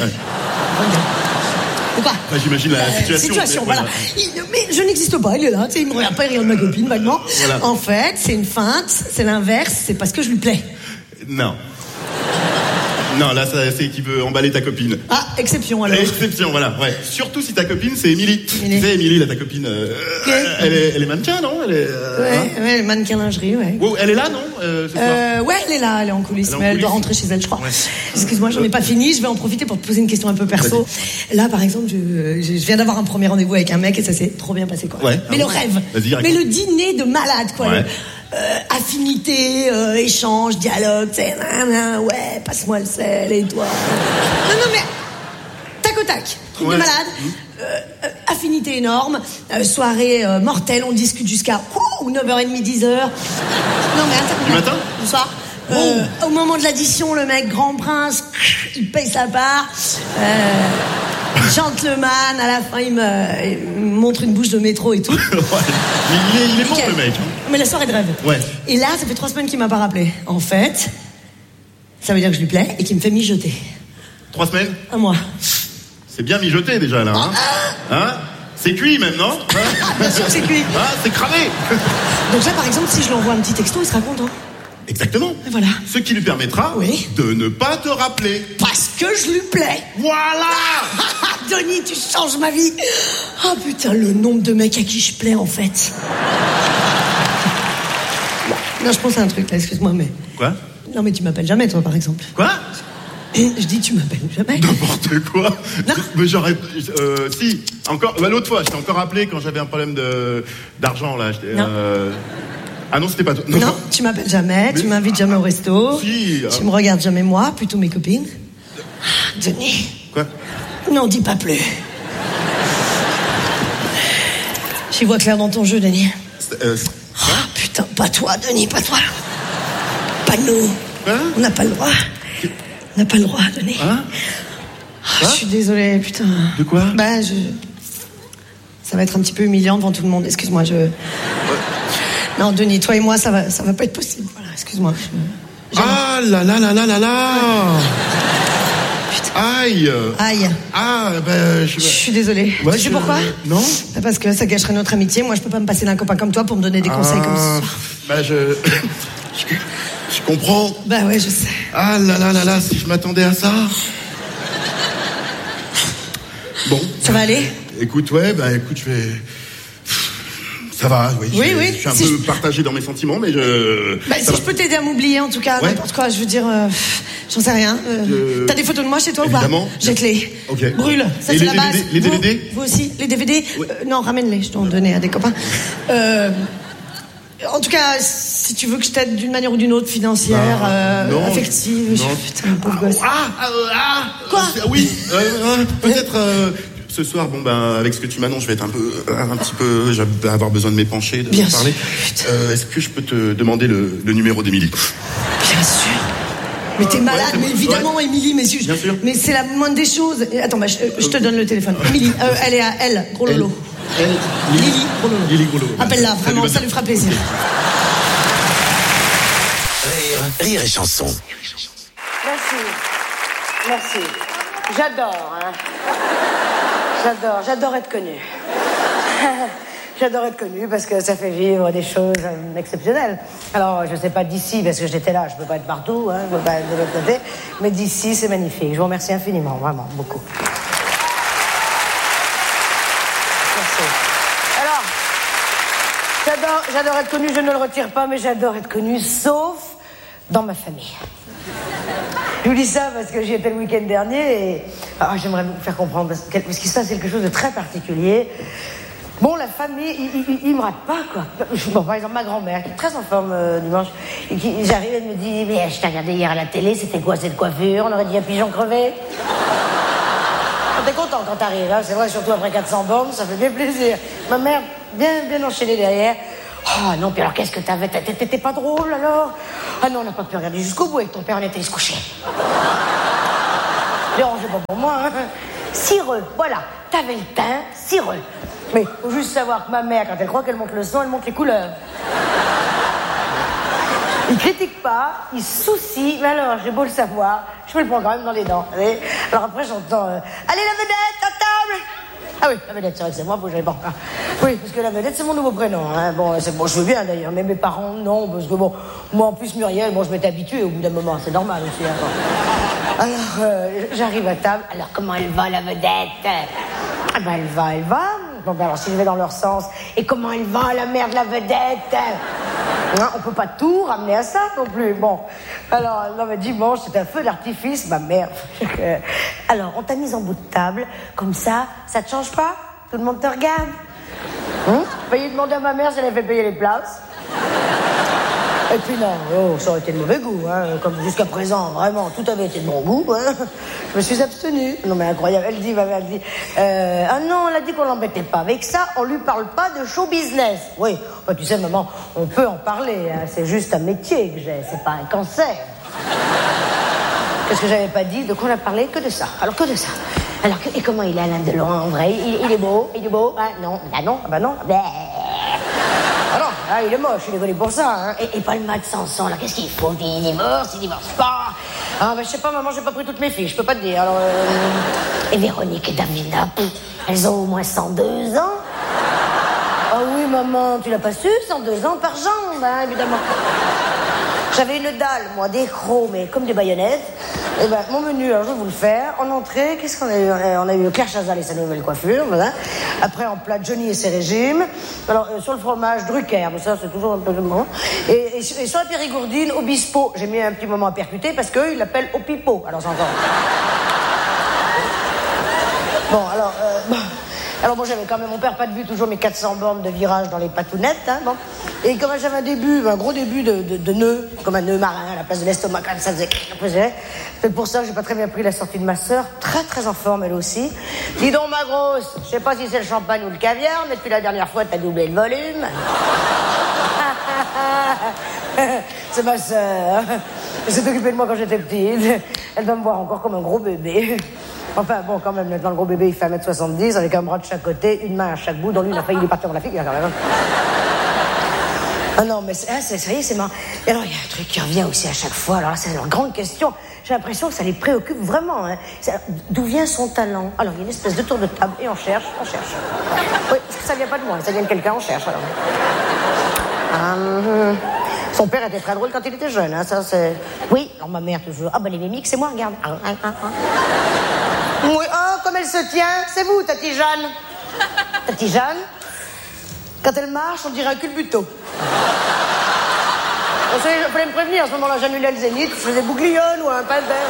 Quoi
Enfin, j'imagine la situation.
Voilà. Mais je n'existe pas, il est là, tu sais, il me regarde pas, il regarde ma copine, vaguement.
Voilà.
En fait, c'est une feinte, c'est l'inverse, c'est parce que je lui plais.
Non. Non, là, c'est qu'il veut emballer ta copine.
Ah, exception alors.
Exception, voilà. Ouais. Surtout si ta copine, c'est Émilie. Tu sais, Émilie, là, ta copine, elle est mannequin, non?
Ouais, mannequin lingerie, ouais.
Wow, elle est là, non ce soir
ouais, elle est là, elle est en coulisses, mais elle doit rentrer chez elle, je crois. Ouais. Excuse-moi, j'en ai pas fini, je vais en profiter pour te poser une question un peu perso. Là, par exemple, je viens d'avoir un premier rendez-vous avec un mec et ça s'est trop bien passé, quoi. Ouais. Mais le rêve. Mais le dîner de malade, quoi. Ouais. Affinité, échange, dialogue, tu sais, ouais, passe-moi le sel et toi. Non, mais tac au tac, truc de malade, affinité énorme, soirée mortelle, on discute jusqu'à 9h30, 10h. Non, mais attends.
Du matin?
Du soir. Au moment de l'addition, le mec, grand prince, il paye sa part. Gentleman, à la fin, il me montre une bouche de métro et tout.
Ouais. Il est bon, le mec.
Mais la soirée de rêve. Ouais. Et là, ça fait 3 semaines qu'il m'a pas rappelé. En fait, ça veut dire que je lui plais et qu'il me fait mijoter.
3 semaines?
1 mois.
C'est bien mijoté, déjà, là. Hein? C'est cuit, même, non?
Bien sûr que c'est cuit.
Ah, c'est cramé.
Donc là, par exemple, si je lui envoie un petit texto, il sera content.
Exactement.
Et voilà.
Ce qui lui permettra de ne pas te rappeler.
Parce que je lui plais.
Voilà.
Denis, tu changes ma vie. Oh putain, le nombre de mecs à qui je plais, en fait. Non, je pense à un truc, là, excuse-moi, mais...
Quoi?
Non, mais tu m'appelles jamais, toi, par exemple.
Quoi?
Je dis, tu m'appelles jamais.
N'importe quoi.
Non.
Mais j'aurais... si, encore... l'autre fois, je t'ai encore appelé quand j'avais un problème d'argent, là.
Non.
Ah non, c'était pas toi.
Non, tu m'appelles jamais, tu m'invites jamais au resto.
Si.
Tu me regardes jamais moi, plutôt mes copines. Denis.
Quoi?
Non, dis pas plus. J'y vois clair dans ton jeu, Denis. Putain, pas toi, Denis, pas toi. Pas nous.
Hein?
On n'a pas le droit. On n'a pas le droit, Denis.
Hein?
Je suis désolée, putain.
De quoi?
Ça va être un petit peu humiliant devant tout le monde. Excuse-moi, Non, Denis, toi et moi, ça va pas être possible. Voilà, excuse-moi.
Ah là là là là là là.
Putain.
Aïe. Ah,
je suis désolée. Tu sais pourquoi?
Non.
Parce que ça gâcherait notre amitié. Moi, je peux pas me passer d'un copain comme toi pour me donner des conseils comme ça.
Je comprends.
Bah ouais, je sais.
Ah là là là là, si je m'attendais à ça. Bon.
Ça va aller?
Écoute, écoute, je vais... Ça va, oui.
Oui.
Je suis un peu partagé dans mes sentiments, mais je...
si je peux t'aider à m'oublier, en tout cas, n'importe quoi, je veux dire... j'en sais rien. T'as des photos de moi chez toi ou pas?
Évidemment.
J'ai que les.
Ok.
Brûle, ça
et
c'est la base.
Les DVD?
Vous aussi? Les DVD?
Oui.
Non, ramène-les, je dois en donner à des copains. En tout cas, si tu veux que je t'aide d'une manière ou d'une autre, financière, affective... Putain, pauvre gosse. Quoi?
Oui, peut-être... Ce soir, avec ce que tu m'annonces, je vais être un petit peu, je vais avoir besoin de m'épancher, de
Bien
parler. Est-ce que je peux te demander le numéro d'Émilie?
Bien sûr. Mais t'es malade, mais évidemment, Émilie, mais c'est la moindre des choses. Attends, je te donne le téléphone. Émilie, elle est à elle, gros lolo. Lily, gros lolo.
Lily, gros lolo.
Appelle-la, vraiment, ça lui fera plaisir.
Rire et chanson.
Merci. J'adore, hein. J'adore être connue. J'adore être connue parce que ça fait vivre des choses exceptionnelles. Alors, je sais pas d'ici, parce que j'étais là, je peux pas être partout, hein, je peux pas être de l'autre côté, mais d'ici, c'est magnifique. Je vous remercie infiniment, vraiment, beaucoup. Merci. Alors, j'adore être connue, je ne le retire pas, mais j'adore être connue, sauf dans ma famille. Je vous dis ça parce que j'y étais le week-end dernier et j'aimerais vous faire comprendre parce que ça c'est quelque chose de très particulier. Bon, la famille, ils me ratent pas, quoi. Bon, par exemple, ma grand-mère, qui est très en forme dimanche, et j'arrive, elle me dit, mais je t'ai regardé hier à la télé, c'était quoi cette coiffure? On aurait dit un pigeon crevé. T'es content quand t'arrives, hein, c'est vrai, surtout après 400 bornes, ça fait bien plaisir. Ma mère, bien enchaînée derrière. Ah non, puis alors qu'est-ce que t'avais? T'étais pas drôle alors? Ah non, on n'a pas pu regarder jusqu'au bout avec ton père, on était allé se coucher. Dérangez pas pour moi, hein. Cireux, voilà, t'avais le teint cireux. Mais faut juste savoir que ma mère, quand elle croit qu'elle monte le son, elle monte les couleurs. Il critique pas, il se soucie, mais alors, j'ai beau le savoir, je me le prends quand même dans les dents. Allez. Alors après, j'entends allez, la vedette, à table! Ah oui, la vedette, c'est vrai que c'est moi, faut que j'aille pas. Oui, parce que la vedette, c'est mon nouveau prénom. Hein. Bon, je veux bien d'ailleurs, mais mes parents, non, parce que bon, moi en plus, Muriel, je m'étais habituée au bout d'un moment, c'est normal aussi. Hein. Alors, j'arrive à table, alors comment elle va, la vedette? Ah ben, elle va. Bon, ben alors, si je vais dans leur sens, et comment elle va, la mère de la vedette? Hein, on peut pas tout ramener à ça non plus. Bon, alors, non, mais dimanche, c'est un feu d'artifice, ma mère. Alors, on t'a mise en bout de table, comme ça te change pas? Tout le monde te regarde? Veuillez demander à ma mère si elle a fait payer les places. Et puis non, ça aurait été de mauvais goût, hein, comme jusqu'à présent, vraiment, tout avait été de bon goût, hein. Je me suis abstenue. Non mais incroyable, elle dit, ah non, elle a dit qu'on l'embêtait pas avec ça, on lui parle pas de show business. Oui, enfin, tu sais, maman, on peut en parler, hein, c'est juste un métier que j'ai, c'est pas un cancer. Qu'est-ce que j'avais pas dit? De quoi on a parlé? Que de ça. Alors, que de ça. Alors, et comment il est Alain Delon, en vrai? Il est beau? Il est beau? Ah non, ah non, ah bah non. Bah. Alors, ah, il est moche, il est connu pour ça, hein. Et Paul Mat Sanson, là, qu'est-ce qu'il faut? Il divorce pas. Ah, bah, je sais pas, maman, j'ai pas pris toutes mes filles, je peux pas te dire. Alors, Et Véronique et Davina, elles ont au moins 102 ans. Ah oui, maman, tu l'as pas su? 102 ans par jambe, hein, évidemment. J'avais une dalle, moi, des crocs, mais comme des baïonnettes. Et ben, mon menu, alors je vais vous le faire. En entrée, qu'est-ce qu'on a eu? On a eu Claire Chazal et sa nouvelle coiffure, voilà. Après, en plat, Johnny et ses régimes. Alors, sur le fromage, Drucker, mais ça, c'est toujours un peu de moment. Et sur la périgourdine, Obispo, j'ai mis un petit moment à percuter parce qu'eux, ils l'appellent Opipo. Alors, c'est encore. Bon, alors, Alors bon, j'avais quand même, mon père pas de vue, toujours mes 400 bornes de virage dans les patounettes, hein, bon. Et comme j'avais un gros début de nœud, comme un nœud marin à la place de l'estomac, quand ça faisait. C'est pour ça que j'ai pas très bien pris la sortie de ma sœur, très très en forme elle aussi. Dis donc ma grosse, je sais pas si c'est le champagne ou le caviar, mais depuis la dernière fois t'as doublé le volume. C'est ma sœur. Elle s'est occupée de moi quand j'étais petite. Elle doit me voir encore comme un gros bébé. Enfin, bon, quand même, maintenant, le gros bébé, il fait 1m70, avec un bras de chaque côté, une main à chaque bout, dont lui, il a failli lui partir dans la figure, quand même. Ah non, mais ça y est, c'est marrant. Et alors, il y a un truc qui revient aussi à chaque fois. Alors là, c'est une grande question. J'ai l'impression que ça les préoccupe vraiment. Hein. D'où vient son talent? Alors, il y a une espèce de tour de table, et on cherche. Oui, ça vient pas de moi, ça vient de quelqu'un, on cherche, alors. Son père était très drôle quand il était jeune, hein, ça c'est... Oui, alors ma mère toujours... Ah ben les mimiques, c'est moi, regarde. Oui, oh, comme elle se tient, c'est vous, Tati Jeanne. Tati Jeanne, quand elle marche, on dirait un culbuto. Vous savez, il fallait me prévenir, à ce moment-là, j'annulais le zénith, je faisais bouglione ou un palbert.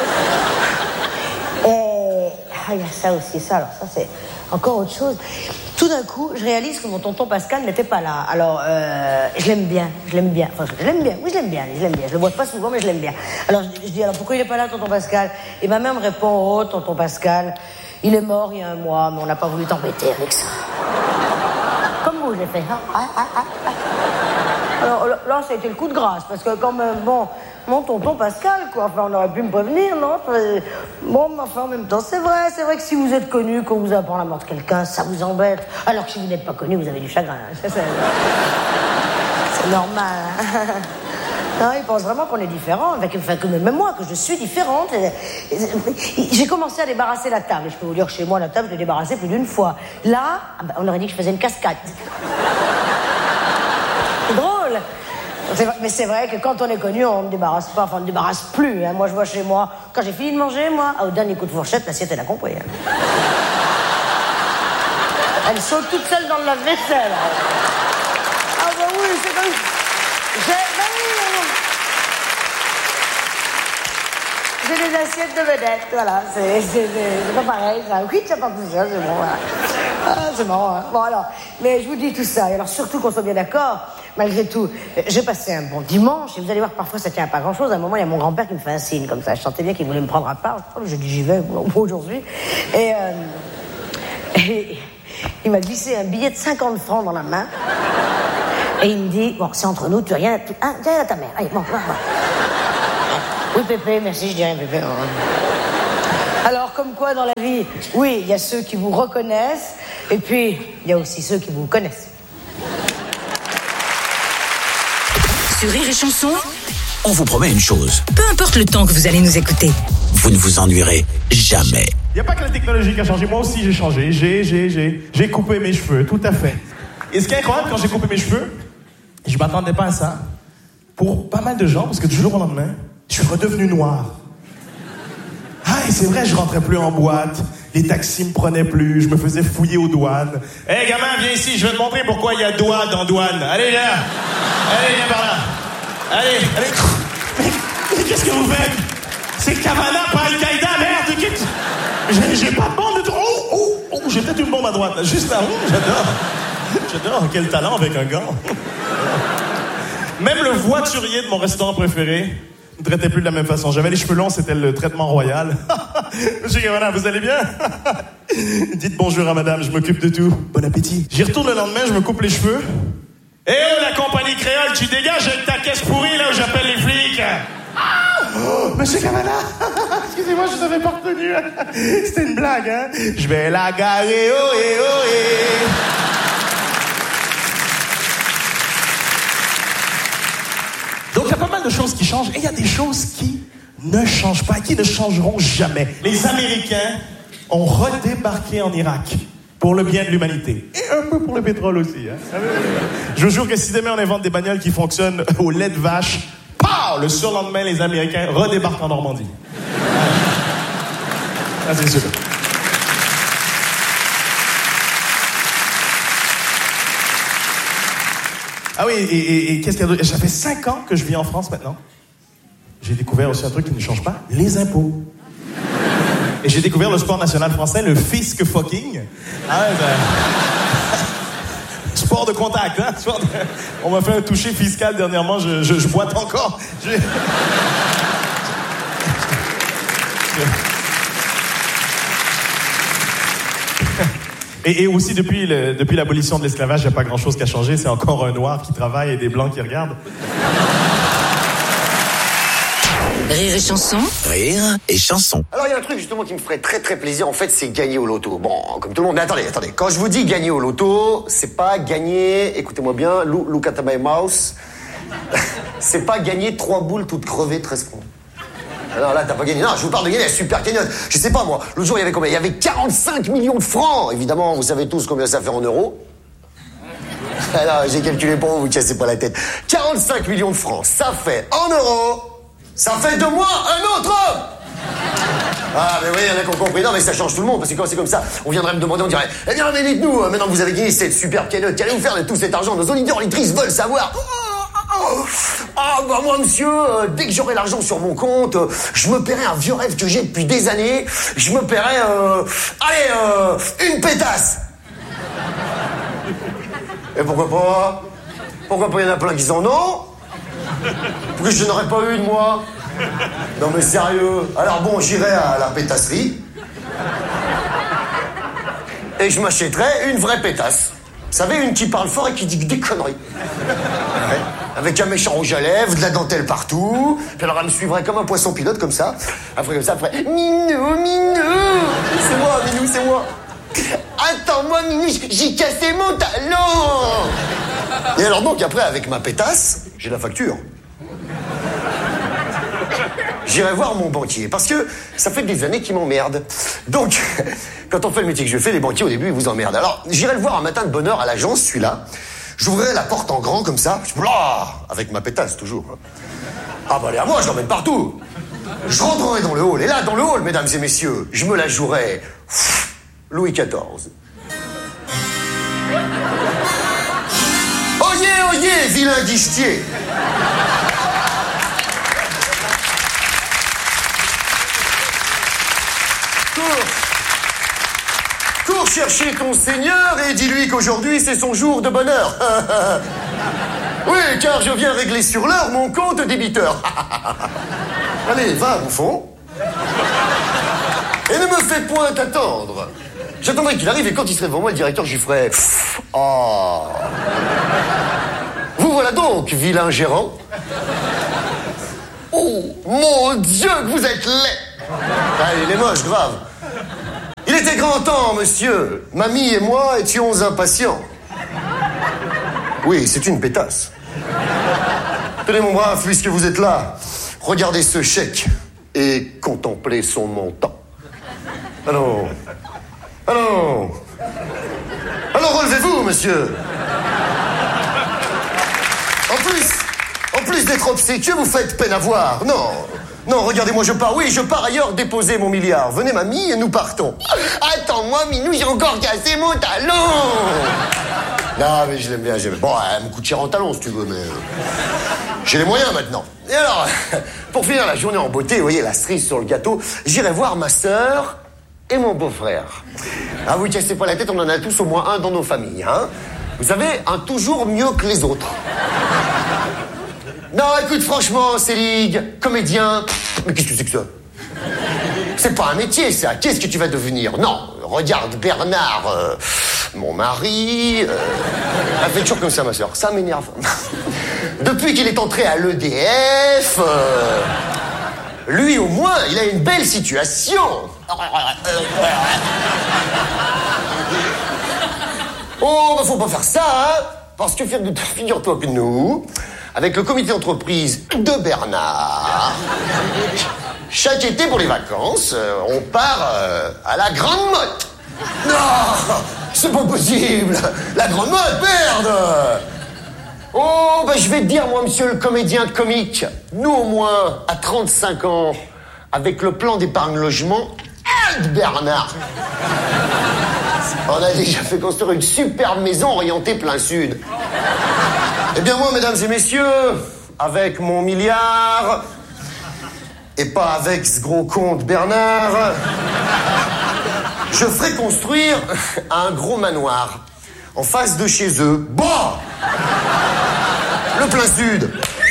Il y a ça aussi, ça, alors ça c'est encore autre chose. Tout d'un coup, je réalise que mon tonton Pascal n'était pas là. Alors, je l'aime bien. Enfin, je l'aime bien. Je le vois pas souvent, mais je l'aime bien. Alors, je dis, alors pourquoi il est pas là, tonton Pascal? Et ma mère me répond, oh, tonton Pascal, il est mort il y a 1 mois, mais on n'a pas voulu t'embêter avec ça. Comme vous, je l'ai fait. Alors là, ça a été le coup de grâce, parce que quand même, bon, mon tonton Pascal, quoi, enfin, on aurait pu me prévenir, non? Bon, mais enfin, en même temps, c'est vrai que si vous êtes connu, qu'on vous apprend la mort de quelqu'un, ça vous embête. Alors que si vous n'êtes pas connu, vous avez du chagrin. C'est normal. Non, ils pensent vraiment qu'on est différents, enfin, que même moi, que je suis différente. J'ai commencé à débarrasser la table, et je peux vous dire que chez moi, la table, je l'ai débarrassée plus d'une fois. Là, on aurait dit que je faisais une cascade. C'est drôle. Mais c'est vrai que quand on est connu, on ne débarrasse pas, enfin on ne débarrasse plus. Hein. Moi, je vois chez moi, quand j'ai fini de manger, moi, au dernier coup de fourchette, l'assiette, elle a compris. Hein. Elle saute toute seule dans le lave-vaisselle. Ah bah oui, c'est comme... J'ai des assiettes de vedettes, voilà. C'est pas pareil, ça. Oui, ça part tout ça, c'est bon, voilà. Ah, c'est marrant, hein. Bon, alors, mais je vous dis tout ça, et alors surtout qu'on soit bien d'accord, malgré tout, j'ai passé un bon dimanche, et vous allez voir que parfois ça tient à pas grand-chose. À un moment, il y a mon grand-père qui me fait un signe, comme ça. Je sentais bien qu'il voulait me prendre à part. J'ai dit, j'y vais, aujourd'hui. Et il m'a glissé un billet de 50 francs dans la main. Et il me dit, bon, c'est entre nous, tu as rien à ta mère. Allez, bon, va. Oui, Pépé, merci, je dis rien, Pépé. Alors, comme quoi, dans la vie, oui, il y a ceux qui vous reconnaissent, et puis, il y a aussi ceux qui vous connaissent.
Sur Rire et Chanson,
On vous promet une chose.
peu importe le temps que vous allez nous écouter,
Vous ne vous ennuierez jamais.
Il n'y a pas que la technologie qui a changé. Moi aussi, j'ai changé. J'ai coupé mes cheveux, tout à fait. Et ce qui est incroyable, quand j'ai coupé mes cheveux, je m'attendais pas à ça. Pour pas mal de gens, parce que du jour au lendemain, je suis redevenu noir. Ah, et c'est vrai, je rentrais plus en boîte. Les taxis me prenaient plus. Je me faisais fouiller aux douanes. Hé, gamin, viens ici. Je vais te montrer pourquoi il y a doigt dans douane. Allez, là. Allez, viens par là. Allez. Mais qu'est-ce que vous faites? C'est Cavana, pas Al-Qaïda, merde. J'ai pas de bombe de... Oh, j'ai peut-être une bombe à droite, là. Juste là. J'adore. Quel talent avec un gant. Même le voiturier de mon restaurant préféré ne traitait plus de la même façon. J'avais les cheveux longs, c'était le traitement royal. Monsieur Cavana, vous allez bien? Dites bonjour à madame, je m'occupe de tout. Bon appétit. J'y retourne le lendemain, je me coupe les cheveux. Eh oh, la compagnie créole, tu dégages avec ta caisse pourrie, là, où j'appelle les flics. Oh, monsieur Cavana, excusez-moi, je vous avais pas retenu. C'était une blague, hein? Je vais la garer, oh, eh. Donc, il y a pas mal de choses qui changent, et il y a des choses qui ne changent pas, qui ne changeront jamais. Les Américains ont redébarqué en Irak pour le bien de l'humanité. Et un peu pour le pétrole aussi. Hein. Je vous jure que si demain on invente des bagnoles qui fonctionnent au lait de vache, pow, le surlendemain, les Américains redébarquent en Normandie. Ah, c'est sûr. Ah oui, et qu'est-ce qu'il y a d'autre? Ça fait 5 ans que je vis en France maintenant. J'ai découvert aussi un truc qui ne change pas, les impôts. Et j'ai découvert le sport national français, le fisc fucking. Ah ouais, sport de contact, hein? On m'a fait un toucher fiscal dernièrement, je boite encore. Et aussi, depuis l'abolition de l'esclavage, il n'y a pas grand-chose qui a changé. C'est encore un noir qui travaille et des blancs qui regardent.
Rire et Chanson.
Rire et Chanson.
Alors, il y a un truc, justement, qui me ferait très, très plaisir, en fait, c'est gagner au loto. Bon, comme tout le monde. Mais attendez. Quand je vous dis gagner au loto, c'est pas gagner, écoutez-moi bien, look at my mouse. C'est pas gagner 3 boules toutes crevées, 13 francs. Alors là, t'as pas gagné. Non, je vous parle de gagner la super cagnotte. Je sais pas, moi. L'autre jour, il y avait combien? Il y avait 45 millions de francs. Évidemment, vous savez tous combien ça fait en euros. Alors, j'ai calculé pour vous cassez pas la tête. 45 millions de francs, ça fait en euros. Ça fait de moi un autre homme. Ah, mais oui, il y en a qui ont compris. Non, mais ça change tout le monde, parce que quand c'est comme ça, on viendrait me demander, on dirait, eh bien, mais dites-nous, maintenant que vous avez gagné cette super cagnotte, qu'allez-vous faire de tout cet argent? Nos auditeurs, auditrices veulent savoir. Ah, bah moi, monsieur, dès que j'aurai l'argent sur mon compte, je me paierai un vieux rêve que j'ai depuis des années. Je me paierai, une pétasse. Et pourquoi pas? Pourquoi pas, il y en a plein qui disent non? Pourquoi je n'aurais pas une, moi? Non, mais sérieux. Alors bon, j'irai à la pétasserie. Et je m'achèterai une vraie pétasse. Vous savez, une qui parle fort et qui dit des conneries. Ouais. Avec un méchant rouge à lèvres, de la dentelle partout. Puis alors, elle me suivrait comme un poisson pilote, comme ça. Après, comme ça, après... Minou. C'est moi, Minou, c'est moi. Attends-moi, Minou, j'ai cassé mon talon. Et alors donc, après, avec ma pétasse, j'ai la facture. J'irai voir mon banquier, parce que ça fait des années qu'il m'emmerde. Donc, quand on fait le métier que je fais, les banquiers, au début, ils vous emmerdent. Alors, j'irai le voir un matin de bonne heure à l'agence, celui-là. J'ouvrirai la porte en grand, comme ça. Avec ma pétasse, toujours. Ah bah, allez, à moi, je l'emmène partout. Je rentrerai dans le hall. Et là, dans le hall, mesdames et messieurs, je me la jouerai Louis XIV. Oyez, vilain guichetier. Cours chercher ton Seigneur et dis-lui qu'aujourd'hui c'est son jour de bonheur. Oui, car je viens régler sur l'heure mon compte débiteur. Allez, va, bouffon. Et ne me fais point attendre. J'attendrai qu'il arrive et quand il serait devant moi, le directeur, j'y ferai... Oh. voilà donc, vilain gérant. Oh, mon Dieu, que vous êtes laid. Ah, il est moche, grave. Il était grand temps, monsieur. Mamie et moi étions impatients. Oui, c'est une pétasse. Tenez, mon brave, puisque vous êtes là, regardez ce chèque et contemplez son montant. Allons. Allons. Alors relevez-vous, monsieur. En plus d'être obséquieux, vous faites peine à voir. Non, regardez-moi, je pars. Oui, je pars ailleurs déposer mon milliard. Venez, mamie, et nous partons. Attends-moi, Minou, j'ai encore cassé mon talon. Non, mais je l'aime bien, Bon, elle me coûte cher en talon, si tu veux, mais... j'ai les moyens, maintenant. Et alors, pour finir la journée en beauté, vous voyez, la cerise sur le gâteau, j'irai voir ma sœur et mon beau-frère. Ah, vous cassez pas la tête, on en a tous au moins un dans nos familles, hein. Vous savez, un toujours mieux que les autres. Non, écoute, franchement, Célig, comédien, mais qu'est-ce que c'est que ça? C'est pas un métier, ça. Qu'est-ce que tu vas devenir? Non, regarde Bernard, mon mari... Elle fait toujours comme ça, ma soeur. Ça m'énerve. Depuis qu'il est entré à l'EDF... lui, au moins, il a une belle situation. Oh, bah faut pas faire ça, hein. Parce que figure-toi que nous, avec le comité d'entreprise de Bernard, chaque été pour les vacances, on part à la Grande Motte. Non, c'est pas possible. La Grande Motte, merde. Oh, bah je vais te dire, moi, monsieur le comédien comique, nous, au moins, à 35 ans, avec le plan d'épargne logement de Bernard, on a déjà fait construire une superbe maison orientée plein sud. Eh bien moi, mesdames et messieurs, avec mon milliard, et pas avec ce gros con de Bernard, je ferai construire un gros manoir en face de chez eux. Bon, le plein sud.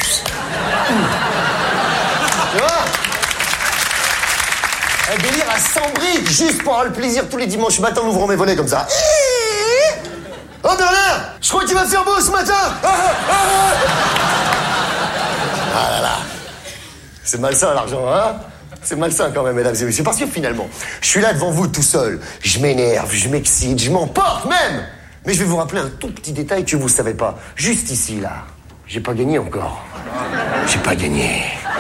Tu vois? Un délire à 100 briques, juste pour avoir le plaisir tous les dimanches matin en ouvrant mes volets comme ça. Oh Bernard, je crois qu'il va faire beau ce matin. Ah là là. C'est malsain l'argent, hein? C'est malsain quand même, mesdames et messieurs. Parce que finalement, je suis là devant vous tout seul. Je m'énerve, je m'excite, je m'emporte même. Mais je vais vous rappeler un tout petit détail que vous ne savez pas. Juste ici, là. J'ai pas gagné encore. J'ai pas gagné.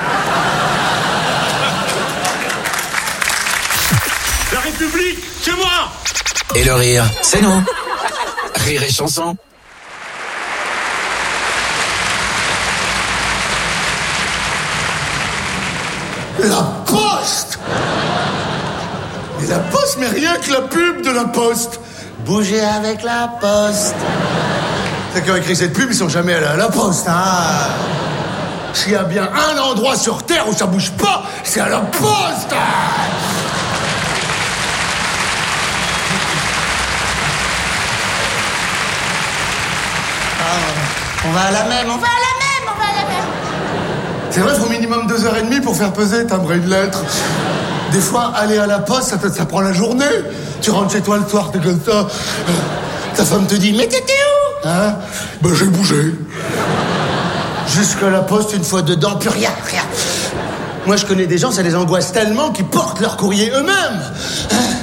La République, c'est moi!
Et le rire, c'est nous. Rire et chanson.
La Poste! Mais la Poste, mais rien que la pub de la Poste. Bougez avec la Poste. Ceux qui ont écrit cette pub, ils sont jamais allés à la Poste, hein. S'il y a bien un endroit sur Terre où ça bouge pas, c'est à la Poste.
On va à la même, on va à la même, on va à la même.
C'est vrai, il faut minimum 2h30 pour faire peser, timbrer une lettre. Des fois, aller à la poste, ça prend la journée. Tu rentres chez toi le soir, t'es comme ça. Ta femme te dit, mais t'étais où? Hein? Ben, j'ai bougé. Jusqu'à la poste, une fois dedans, plus rien. Moi, je connais des gens, ça les angoisse tellement qu'ils portent leur courrier eux-mêmes.